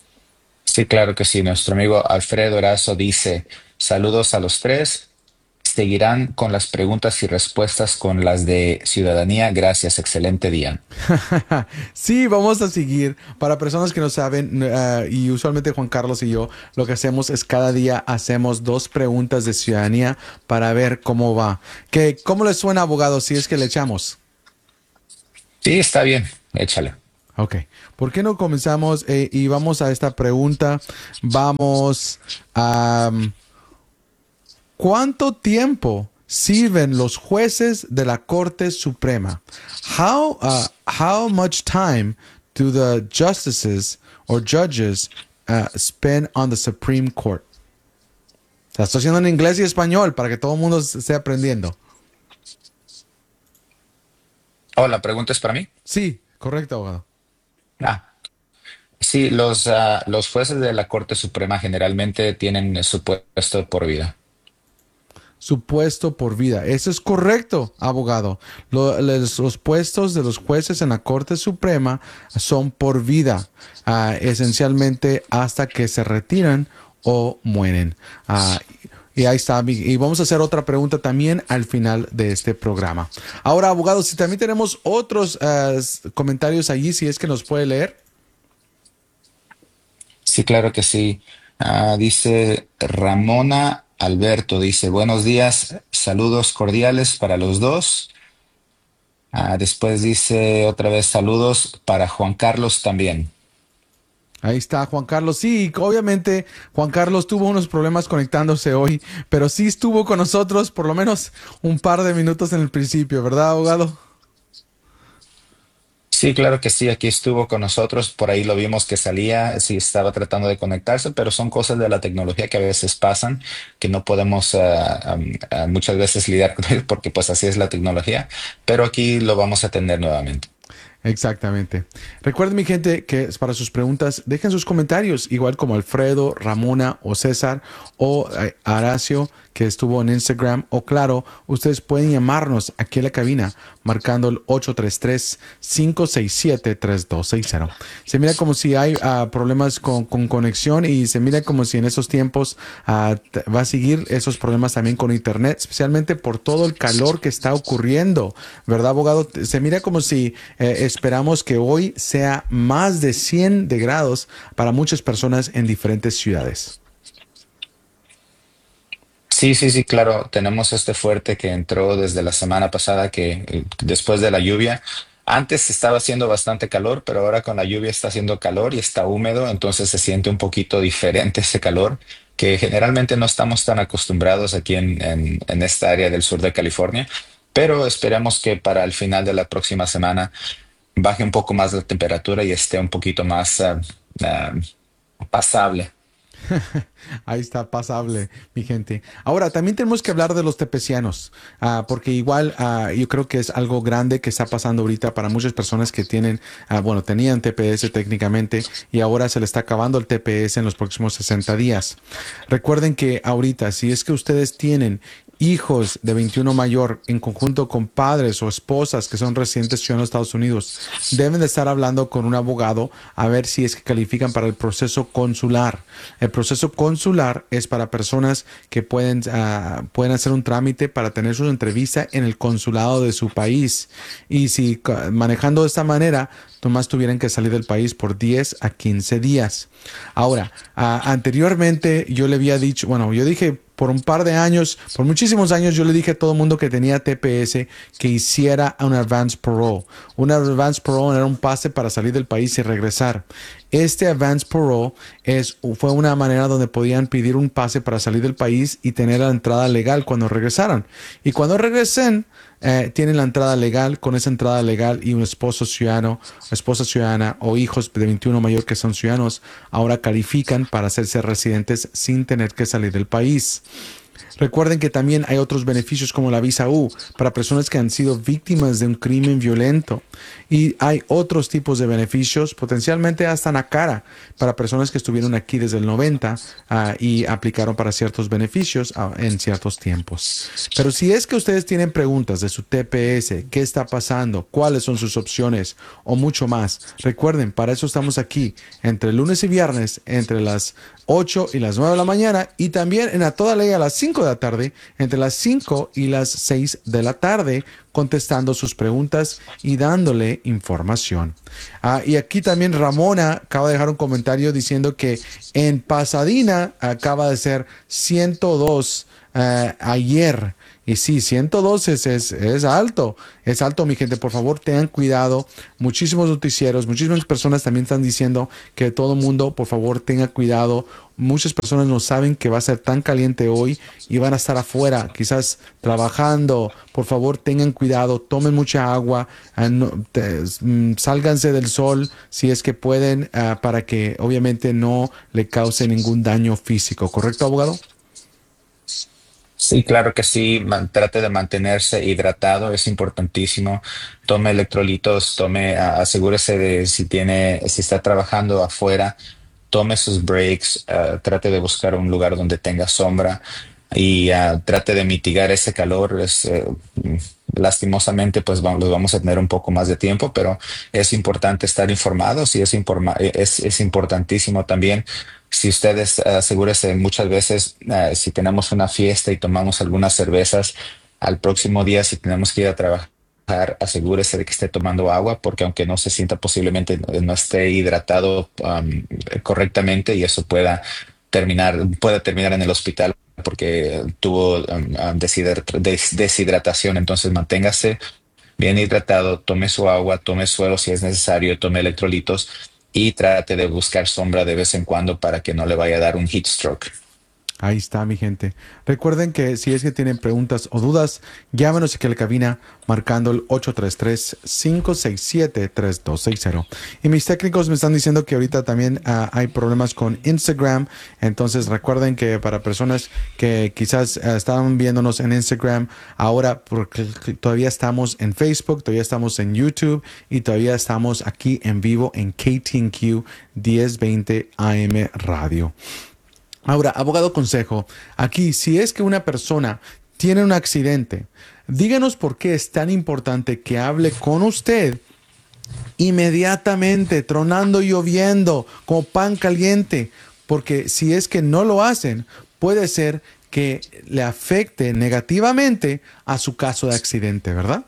S11: Sí, claro que sí. Nuestro amigo Alfredo Erazo dice: saludos a los tres. seguirán con las preguntas y respuestas con las de ciudadanía. Gracias, excelente día.
S10: Sí, vamos a seguir. Para personas que no saben, uh, y usualmente Juan Carlos y yo, lo que hacemos es cada día hacemos dos preguntas de ciudadanía para ver cómo va. ¿Qué, ¿Cómo les suena, abogado, si es que le echamos?
S11: Sí, está bien, échale.
S10: Ok, ¿por qué no comenzamos eh, y vamos a esta pregunta? Vamos a... Um, ¿cuánto tiempo sirven los jueces de la Corte Suprema? How, uh, how much time do the justices or judges uh, spend on the Supreme Court? La estoy haciendo en inglés y español para que todo el mundo esté aprendiendo.
S11: Oh, ¿la pregunta es para mí?
S10: Sí, correcto, abogado.
S11: Ah, sí, los, uh, los jueces de la Corte Suprema generalmente tienen su puesto por vida.
S10: Su puesto por vida. Eso es correcto, abogado. Lo, los, los puestos de los jueces en la Corte Suprema son por vida, uh, esencialmente hasta que se retiran o mueren. Uh, Y ahí está. Y vamos a hacer otra pregunta también al final de este programa. Ahora, abogado, si también tenemos otros uh, comentarios allí, si es que nos puede leer.
S11: Sí, claro que sí. Uh, dice Ramona Alberto, dice, buenos días, saludos cordiales para los dos. Uh, después dice otra vez saludos para Juan Carlos también.
S10: Ahí está Juan Carlos. Sí, obviamente Juan Carlos tuvo unos problemas conectándose hoy, pero sí estuvo con nosotros por lo menos un par de minutos en el principio, ¿verdad, abogado?
S11: Sí, claro que sí, aquí estuvo con nosotros, por ahí lo vimos que salía, sí estaba tratando de conectarse, pero son cosas de la tecnología que a veces pasan, que no podemos uh, um, uh, muchas veces lidiar con él porque pues así es la tecnología, pero aquí lo vamos a atender nuevamente.
S10: Exactamente. Recuerden, mi gente, que para sus preguntas dejen sus comentarios, igual como Alfredo, Ramona o César o eh, Horacio, que estuvo en Instagram, o claro, ustedes pueden llamarnos aquí en la cabina marcando el ocho tres tres, cinco seis siete, tres dos seis cero. Se mira como si hay uh, problemas con, con conexión y se mira como si en esos tiempos uh, va a seguir esos problemas también con internet, especialmente por todo el calor que está ocurriendo, ¿verdad, abogado? Se mira como si eh, esperamos que hoy sea más de cien de grados para muchas personas en diferentes ciudades.
S11: Sí, sí, sí, claro. Tenemos este fuerte que entró desde la semana pasada, que eh, después de la lluvia, antes estaba haciendo bastante calor, pero ahora con la lluvia está haciendo calor y está húmedo, entonces se siente un poquito diferente ese calor, que generalmente no estamos tan acostumbrados aquí en, en, en esta área del sur de California, pero esperemos que para el final de la próxima semana baje un poco más la temperatura y esté un poquito más uh, uh, pasable.
S10: Ahí está, pasable, mi gente. Ahora, también tenemos que hablar de los tepecianos, uh, porque igual uh, yo creo que es algo grande que está pasando ahorita para muchas personas que tienen, uh, bueno, tenían T P S técnicamente y ahora se le está acabando el T P S en los próximos sesenta días. Recuerden que ahorita, si es que ustedes tienen hijos de veintiuno mayor en conjunto con padres o esposas que son residentes ciudadanos de Estados Unidos, deben de estar hablando con un abogado a ver si es que califican para el proceso consular. El proceso consular es para personas que pueden, uh, pueden hacer un trámite para tener su entrevista en el consulado de su país. Y si manejando de esta manera, nomás tuvieran que salir del país por diez a quince días. Ahora, uh, anteriormente yo le había dicho, bueno, yo dije por un par de años, por muchísimos años, yo le dije a todo el mundo que tenía T P S que hiciera un advance parole. Un advance parole era un pase para salir del país y regresar. Este advance parole es, fue una manera donde podían pedir un pase para salir del país y tener la entrada legal cuando regresaran. Y cuando regresen, eh, tienen la entrada legal. Con esa entrada legal y un esposo ciudadano, esposa ciudadana o hijos de veintiuno mayor que son ciudadanos, ahora califican para hacerse residentes sin tener que salir del país. Recuerden que también hay otros beneficios como la visa U para personas que han sido víctimas de un crimen violento. Y hay otros tipos de beneficios, potencialmente hasta NACARA, para personas que estuvieron aquí desde el noventa uh, y aplicaron para ciertos beneficios uh, en ciertos tiempos. Pero si es que ustedes tienen preguntas de su T P S, qué está pasando, cuáles son sus opciones o mucho más, recuerden, para eso estamos aquí entre lunes y viernes, entre las ocho y las nueve de la mañana y también en A Toda Ley a las cinco cinco de la tarde, entre las cinco y las seis de la tarde, contestando sus preguntas y dándole información. Ah, y aquí también Ramona acaba de dejar un comentario diciendo que en Pasadena acaba de ser ciento dos uh, ayer. Y sí, ciento dos es, es, es alto, es alto, mi gente. Por favor, tengan cuidado. Muchísimos noticieros, muchísimas personas también están diciendo que todo el mundo, por favor, tenga cuidado. Muchas personas no saben que va a ser tan caliente hoy y van a estar afuera, quizás trabajando. Por favor, tengan cuidado, tomen mucha agua, uh, no, te, um, sálganse del sol si es que pueden, uh, para que obviamente no le cause ningún daño físico. ¿Correcto, abogado?
S11: Sí, claro que sí. Man- trate de mantenerse hidratado, es importantísimo. Tome electrolitos, tome, a- asegúrese de si tiene, si está trabajando afuera, tome sus breaks, ah, trate de buscar un lugar donde tenga sombra y ah, trate de mitigar ese calor. Es, eh, mm, lastimosamente, pues vamos, vamos a tener un poco más de tiempo, pero es importante estar informados y es, informa- es, es importantísimo también. Si ustedes eh, asegúrese muchas veces, eh, si tenemos una fiesta y tomamos algunas cervezas, al próximo día, si tenemos que ir a trabajar, asegúrese de que esté tomando agua, porque aunque no se sienta, posiblemente no no esté hidratado um, correctamente y eso pueda terminar, pueda terminar en el hospital porque tuvo um, um, deshidrat- des- deshidratación. Entonces, manténgase bien hidratado, tome su agua, tome suero si es necesario, tome electrolitos y trate de buscar sombra de vez en cuando para que no le vaya a dar un heat stroke.
S10: Ahí está, mi gente. Recuerden que si es que tienen preguntas o dudas, llámenos aquí a la cabina marcando el ocho tres tres, cinco seis siete, tres dos seis cero. Y mis técnicos me están diciendo que ahorita también uh, hay problemas con Instagram. Entonces recuerden que para personas que quizás uh, estaban viéndonos en Instagram, ahora porque todavía estamos en Facebook, todavía estamos en YouTube y todavía estamos aquí en vivo en K T N Q diez veinte A M Radio. Ahora, abogado consejo, aquí si es que una persona tiene un accidente, díganos por qué es tan importante que hable con usted inmediatamente, tronando y lloviendo, como pan caliente, porque si es que no lo hacen, puede ser que le afecte negativamente a su caso de accidente, ¿verdad?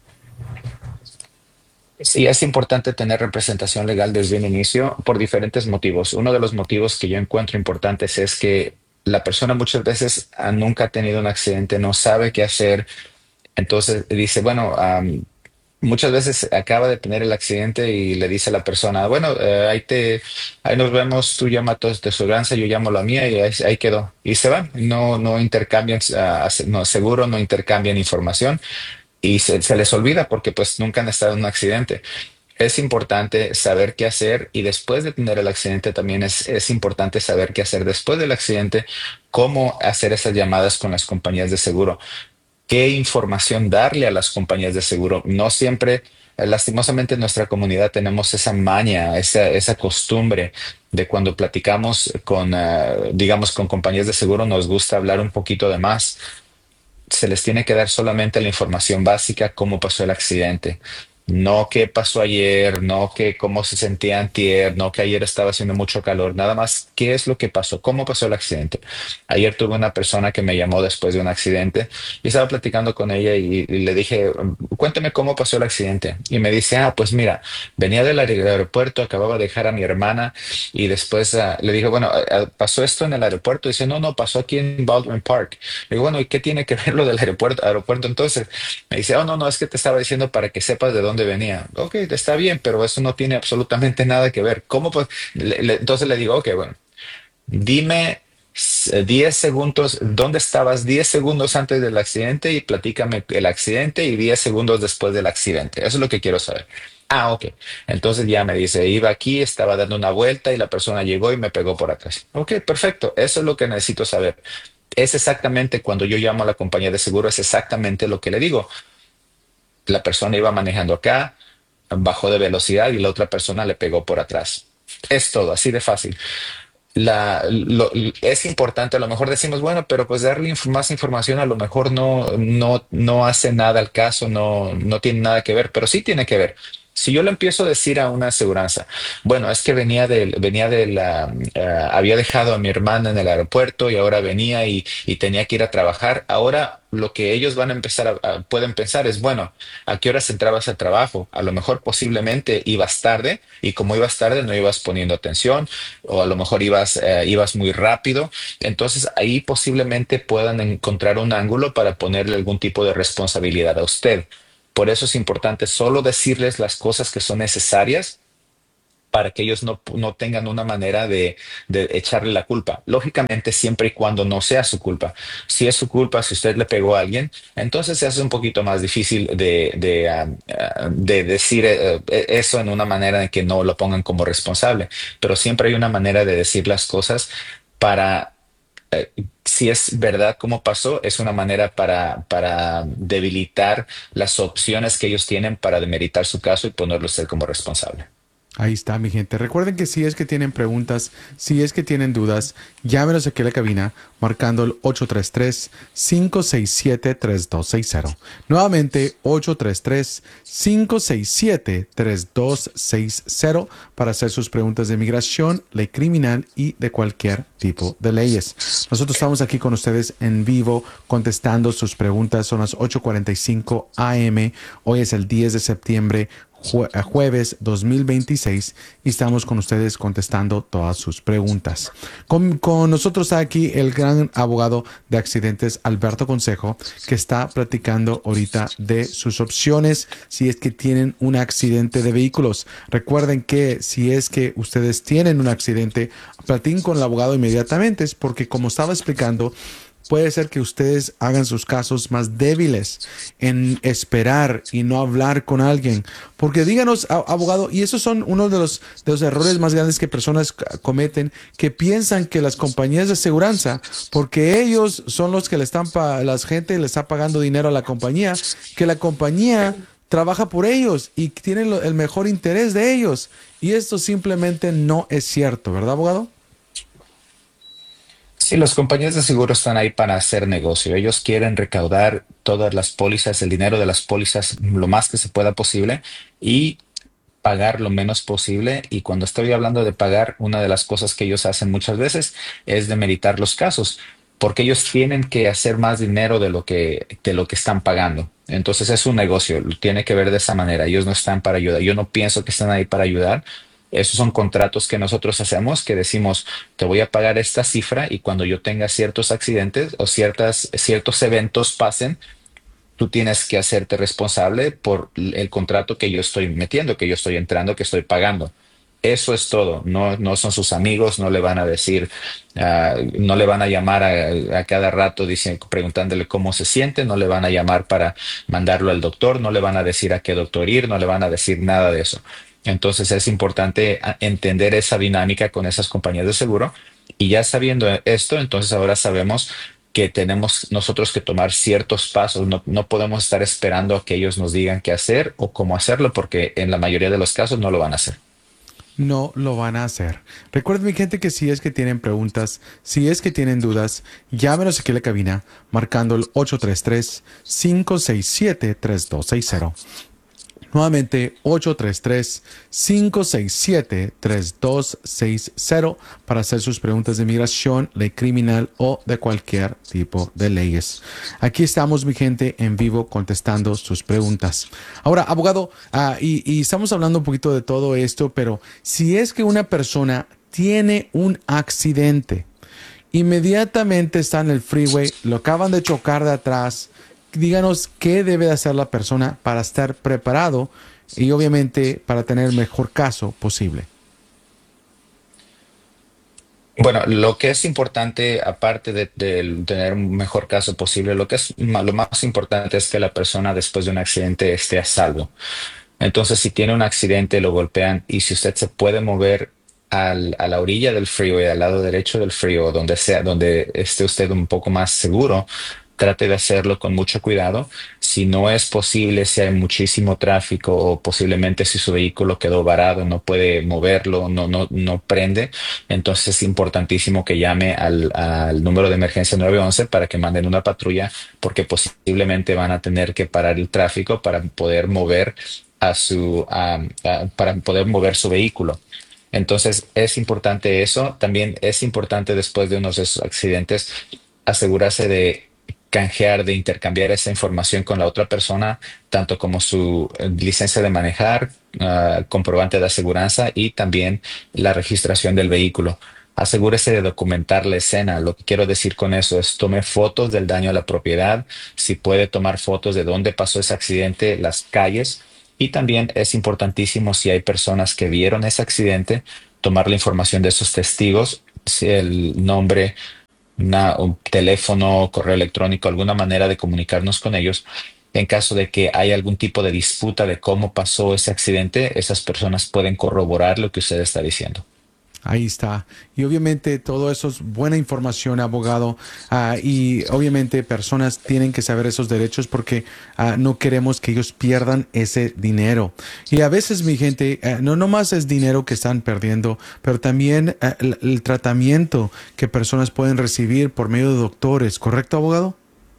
S11: Sí, es importante tener representación legal desde un inicio por diferentes motivos. Uno de los motivos que yo encuentro importantes es que la persona muchas veces ah, nunca ha tenido un accidente, no sabe qué hacer, entonces dice, bueno, am, muchas veces acaba de tener el accidente y le dice a la persona, bueno, eh, ahí te, ahí nos vemos, tú llama a tu tu aseguranza, yo llamo la mía y ahí, ahí quedó. Y se van, no, no intercambian, ah, no, seguro no intercambian información y se, se les olvida porque pues nunca han estado en un accidente. Es importante saber qué hacer y después de tener el accidente también es, es importante saber qué hacer después del accidente, cómo hacer esas llamadas con las compañías de seguro, qué información darle a las compañías de seguro. No siempre, eh, lastimosamente en nuestra comunidad tenemos esa maña, esa, esa costumbre de cuando platicamos con, uh, digamos, con compañías de seguro, nos gusta hablar un poquito de más. Se les tiene que dar solamente la información básica, cómo pasó el accidente. No qué pasó ayer, no que cómo se sentía antier, no que ayer estaba haciendo mucho calor, nada más qué es lo que pasó, cómo pasó el accidente. Ayer tuve una persona que me llamó después de un accidente y estaba platicando con ella y, y le dije, cuéntame cómo pasó el accidente. Y me dice, ah, pues mira, venía del aer- aeropuerto, acababa de dejar a mi hermana y después ah, le dije, bueno, ah, ah, ¿pasó esto en el aeropuerto? Dice, no, no, pasó aquí en Baldwin Park. Le digo, bueno, ¿y qué tiene que ver lo del aeropuerto? aeropuerto entonces? Me dice, oh, no, no, es que te estaba diciendo para que sepas de dónde venía. Ok, está bien, pero eso no tiene absolutamente nada que ver. ¿Cómo pues? Le- le- entonces le digo, ok, bueno, dime s- diez segundos, ¿dónde estabas diez segundos antes del accidente? Y platícame el accidente y diez segundos después del accidente. Eso es lo que quiero saber. Ah, ok. Entonces ya me dice, iba aquí, estaba dando una vuelta y la persona llegó y me pegó por atrás. Ok, perfecto. Eso es lo que necesito saber. Es exactamente cuando yo llamo a la compañía de seguro, es exactamente lo que le digo. La persona iba manejando acá, bajó de velocidad y la otra persona le pegó por atrás. Es todo, así de fácil. La, lo- es importante, a lo mejor decimos, bueno, pero pues darle inf- más información a lo mejor no, no, no hace nada al caso, no, no tiene nada que ver, pero sí tiene que ver. Si yo le empiezo a decir a una aseguranza, bueno, es que venía de, venía de la, uh, había dejado a mi hermana en el aeropuerto y ahora venía y, y tenía que ir a trabajar, ahora lo que ellos van a empezar a, a, pueden pensar es, bueno, ¿a qué horas entrabas al trabajo? A lo mejor posiblemente ibas tarde y como ibas tarde no ibas poniendo atención o a lo mejor ibas, uh, ibas muy rápido. Entonces ahí posiblemente puedan encontrar un ángulo para ponerle algún tipo de responsabilidad a usted. Por eso es importante solo decirles las cosas que son necesarias para que ellos no, no tengan una manera de, de echarle la culpa. Lógicamente, siempre y cuando no sea su culpa. Si es su culpa, si usted le pegó a alguien, entonces se hace un poquito más difícil de, de, uh, uh, de decir uh, eso en una manera en que no lo pongan como responsable. Pero siempre hay una manera de decir las cosas para... Eh, si es verdad cómo pasó, es una manera para, para debilitar las opciones que ellos tienen para demeritar su caso y ponerlo a usted como responsable.
S10: Ahí está, mi gente. Recuerden que si es que tienen preguntas, si es que tienen dudas, llámenos aquí a la cabina marcando el ocho tres tres, cinco seis siete, tres dos seis cero. Nuevamente, ocho tres tres, cinco seis siete, tres dos seis cero para hacer sus preguntas de migración, ley criminal y de cualquier tipo de leyes. Nosotros estamos aquí con ustedes en vivo contestando sus preguntas. Son las ocho cuarenta y cinco A M. Hoy es el diez de septiembre. Jue- jueves dos mil veintiséis y estamos con ustedes contestando todas sus preguntas. Con, con nosotros está aquí el gran abogado de accidentes Alberto Consejo, que está platicando ahorita de sus opciones si es que tienen un accidente de vehículos. Recuerden que si es que ustedes tienen un accidente, platiquen con el abogado inmediatamente, es porque como estaba explicando, puede ser que ustedes hagan sus casos más débiles en esperar y no hablar con alguien. Porque díganos, abogado, y esos son uno de los, de los errores más grandes que personas cometen, que piensan que las compañías de aseguranza, porque ellos son los que le están, pa- la gente le está pagando dinero a la compañía, que la compañía trabaja por ellos y tiene lo- el mejor interés de ellos. Y esto simplemente no es cierto, ¿verdad, abogado?
S11: Sí, las compañías de seguro están ahí para hacer negocio. Ellos quieren recaudar todas las pólizas, el dinero de las pólizas lo más que se pueda posible y pagar lo menos posible. Y cuando estoy hablando de pagar, una de las cosas que ellos hacen muchas veces es demeritar los casos, porque ellos tienen que hacer más dinero de lo que, de lo que están pagando. Entonces es un negocio, lo tiene que ver de esa manera. Ellos no están para ayudar. Yo no pienso que están ahí para ayudar. Esos son contratos que nosotros hacemos, que decimos, te voy a pagar esta cifra y cuando yo tenga ciertos accidentes o ciertas, ciertos eventos pasen, tú tienes que hacerte responsable por el contrato que yo estoy metiendo, que yo estoy entrando, que estoy pagando. Eso es todo. No, no son sus amigos, no le van a decir, uh, no le van a llamar a, a cada rato diciendo, preguntándole cómo se siente, no le van a llamar para mandarlo al doctor, no le van a decir a qué doctor ir, no le van a decir nada de eso. Entonces es importante entender esa dinámica con esas compañías de seguro y ya sabiendo esto, entonces ahora sabemos que tenemos nosotros que tomar ciertos pasos. No, no podemos estar esperando a que ellos nos digan qué hacer o cómo hacerlo porque en la mayoría de los casos no lo van a hacer.
S10: No lo van a hacer. Recuerden, mi gente, que si es que tienen preguntas, si es que tienen dudas, llámenos aquí a la cabina marcando el ocho tres tres, cinco seis siete, tres dos seis cero. Nuevamente, ocho tres tres, cinco seis siete, tres dos seis cero para hacer sus preguntas de migración, ley criminal o de cualquier tipo de leyes. Aquí estamos, mi gente, en vivo contestando sus preguntas. Ahora, abogado, uh, y, y estamos hablando un poquito de todo esto, pero si es que una persona tiene un accidente, inmediatamente está en el freeway, lo acaban de chocar de atrás, díganos qué debe de hacer la persona para estar preparado y obviamente para tener el mejor caso posible.
S11: Bueno, lo que es importante, aparte de, de tener un mejor caso posible, lo que es lo más importante es que la persona después de un accidente esté a salvo. Entonces, si tiene un accidente, lo golpean y si usted se puede mover al, a la orilla del freeway, al lado derecho del freeway, donde sea, donde esté usted un poco más seguro, trate de hacerlo con mucho cuidado. Si no es posible, si hay muchísimo tráfico o posiblemente si su vehículo quedó varado, no puede moverlo, no, no, no prende, entonces es importantísimo que llame al, al número de emergencia nueve once para que manden una patrulla porque posiblemente van a tener que parar el tráfico para poder mover a su, a- a- para poder mover su vehículo. Entonces es importante eso. También es importante después de uno de esos accidentes asegurarse de canjear, de intercambiar esa información con la otra persona, tanto como su eh, licencia de manejar, ah, comprobante de aseguranza y también la registración del vehículo. Asegúrese de documentar la escena. Lo que quiero decir con eso es tome fotos del daño a la propiedad, si puede tomar fotos de dónde pasó ese accidente, las calles, y también es importantísimo si hay personas que vieron ese accidente, tomar la información de esos testigos, si el nombre, una- un teléfono, correo electrónico, alguna manera de comunicarnos con ellos. En caso de que haya algún tipo de disputa de cómo pasó ese accidente, esas personas pueden corroborar lo que usted está diciendo.
S10: Ahí está. Y obviamente todo eso es buena información, abogado. Ah, y obviamente personas tienen que saber esos derechos porque ah, no queremos que ellos pierdan ese dinero. Y a veces, mi gente, eh, no nomás es dinero que están perdiendo, pero también eh, el, el tratamiento que personas pueden recibir por medio de doctores. ¿Correcto, abogado?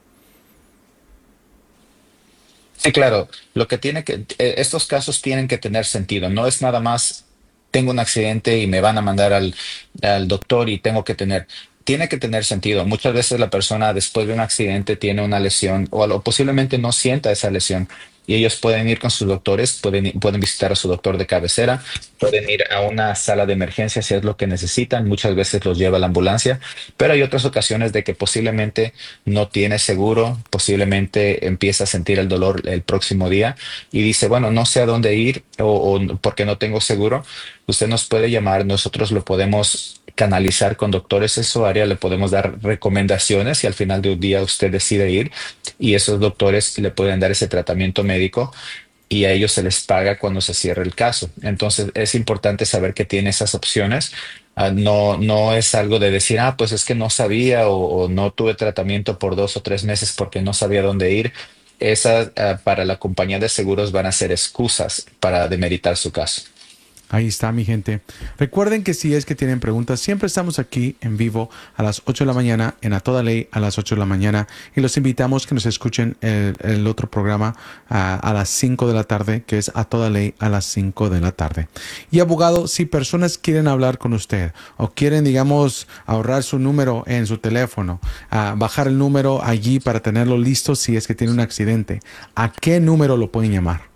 S11: Sí, claro. Lo que tiene que, eh, estos casos tienen que tener sentido. No es nada más tengo un accidente y me van a mandar al, al doctor y tengo que tener. Tiene que tener sentido. Muchas veces la persona después de un accidente tiene una lesión o, o posiblemente no sienta esa lesión y ellos pueden ir con sus doctores, pueden, i- pueden visitar a su doctor de cabecera, pueden ir a una sala de emergencia si es lo que necesitan. Muchas veces los lleva la ambulancia, pero hay otras ocasiones de que posiblemente no tiene seguro, posiblemente empieza a sentir el dolor el próximo día y dice, bueno, no sé a dónde ir o, o porque no tengo seguro. Usted nos puede llamar, nosotros lo podemos canalizar con doctores en su área, le podemos dar recomendaciones y al final de un día usted decide ir y esos doctores le pueden dar ese tratamiento médico y a ellos se les paga cuando se cierre el caso. Entonces es importante saber que tiene esas opciones. Ah, no, no es algo de decir, ah, pues es que no sabía o, o no tuve tratamiento por dos o tres meses porque no sabía dónde ir. Esas, ah, para la compañía de seguros van a ser excusas para demeritar su caso.
S10: Ahí está, mi gente. Recuerden que si es que tienen preguntas, siempre estamos aquí en vivo a las ocho de la mañana, en A Toda Ley a las ocho de la mañana. Y los invitamos que nos escuchen el, el otro programa a, a las cinco de la tarde, que es A Toda Ley a las cinco de la tarde. Y abogado, si personas quieren hablar con usted o quieren, digamos, ahorrar su número en su teléfono, a bajar el número allí para tenerlo listo si es que tiene un accidente, ¿a qué número lo pueden llamar?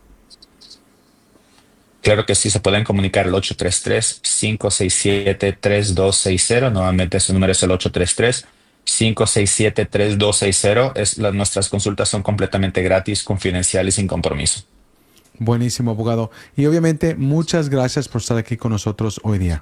S11: Claro que sí, se pueden comunicar al ocho tres tres, cinco seis siete, tres dos seis cero. Nuevamente su número es el ocho tres tres, cinco seis siete, tres dos seis cero. Es, las, nuestras consultas son completamente gratis, confidenciales y sin compromiso.
S10: Buenísimo, abogado. Y obviamente, muchas gracias por estar aquí con nosotros hoy día.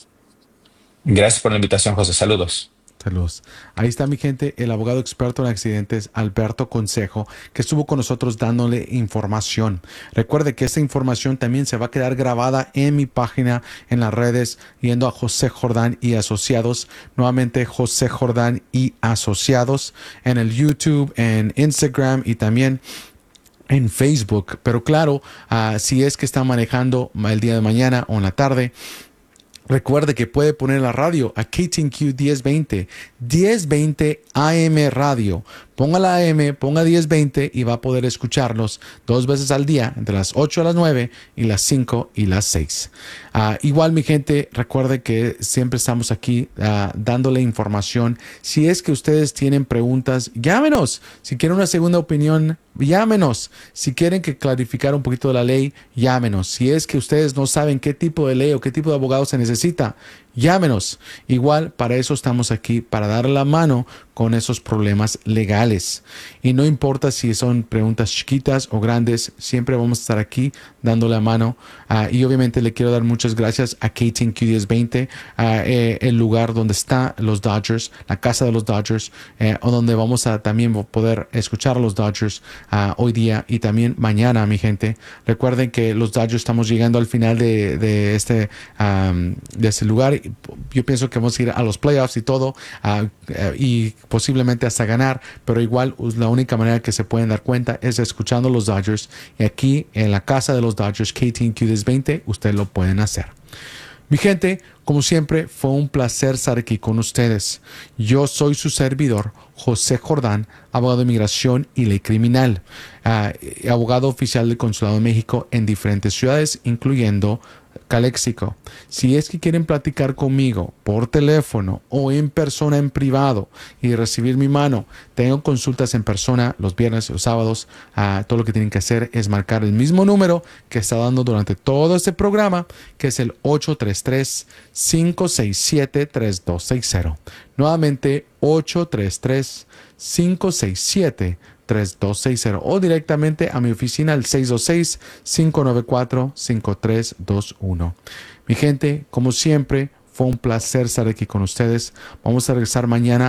S11: Gracias por la invitación, José. Saludos.
S10: Saludos. Ahí está, mi gente, el abogado experto en accidentes, Alberto Consejo, que estuvo con nosotros dándole información. Recuerde que esta información también se va a quedar grabada en mi página, en las redes, yendo a José Jordán y Asociados. Nuevamente, José Jordán y Asociados, en el YouTube, en Instagram y también en Facebook. Pero claro, uh, si es que está manejando el día de mañana o en la tarde, recuerde que puede poner la radio a K T N Q diez veinte, diez veinte A M Radio. Ponga la A M, ponga diez veinte y va a poder escucharlos dos veces al día, entre las ocho a las nueve y las cinco y las seis. Uh, igual, mi gente, recuerde que siempre estamos aquí uh, dándole información. Si es que ustedes tienen preguntas, llámenos. Si quieren una segunda opinión, llámenos. Si quieren que clarificar un poquito de la ley, llámenos. Si es que ustedes no saben qué tipo de ley o qué tipo de abogado se necesita, llámenos. Igual, para eso estamos aquí, para dar la mano con esos problemas legales. Y no importa si son preguntas chiquitas o grandes, siempre vamos a estar aquí dando la mano. Uh, y obviamente le quiero dar muchas gracias a K T N Q diez veinte, uh, eh, el lugar donde están los Dodgers, la casa de los Dodgers, eh, o donde vamos a también poder escuchar a los Dodgers uh, hoy día y también mañana, mi gente. Recuerden que los Dodgers estamos llegando al final de, de, este, um, de este lugar. Yo pienso que vamos a ir a los playoffs y todo, uh, uh, y posiblemente hasta ganar, pero igual la única manera que se pueden dar cuenta es escuchando los Dodgers, y aquí en la casa de los Dodgers, K T N Q diez veinte, ustedes lo pueden hacer. Mi gente, como siempre, fue un placer estar aquí con ustedes. Yo soy su servidor, José Jordán, abogado de inmigración y ley criminal, uh, abogado oficial del Consulado de México en diferentes ciudades, incluyendo Calexico. Si es que quieren platicar conmigo por teléfono o en persona en privado y recibir mi mano, tengo consultas en persona los viernes y los sábados. Uh, todo lo que tienen que hacer es marcar el mismo número que está dando durante todo este programa, que es el ocho tres tres, cinco seis siete, tres dos seis cero. Nuevamente, ocho tres tres, cinco seis siete, tres dos seis cero o directamente a mi oficina al seis dos seis, cinco nueve cuatro, cinco tres dos uno. Mi gente, como siempre, fue un placer estar aquí con ustedes. Vamos a regresar mañana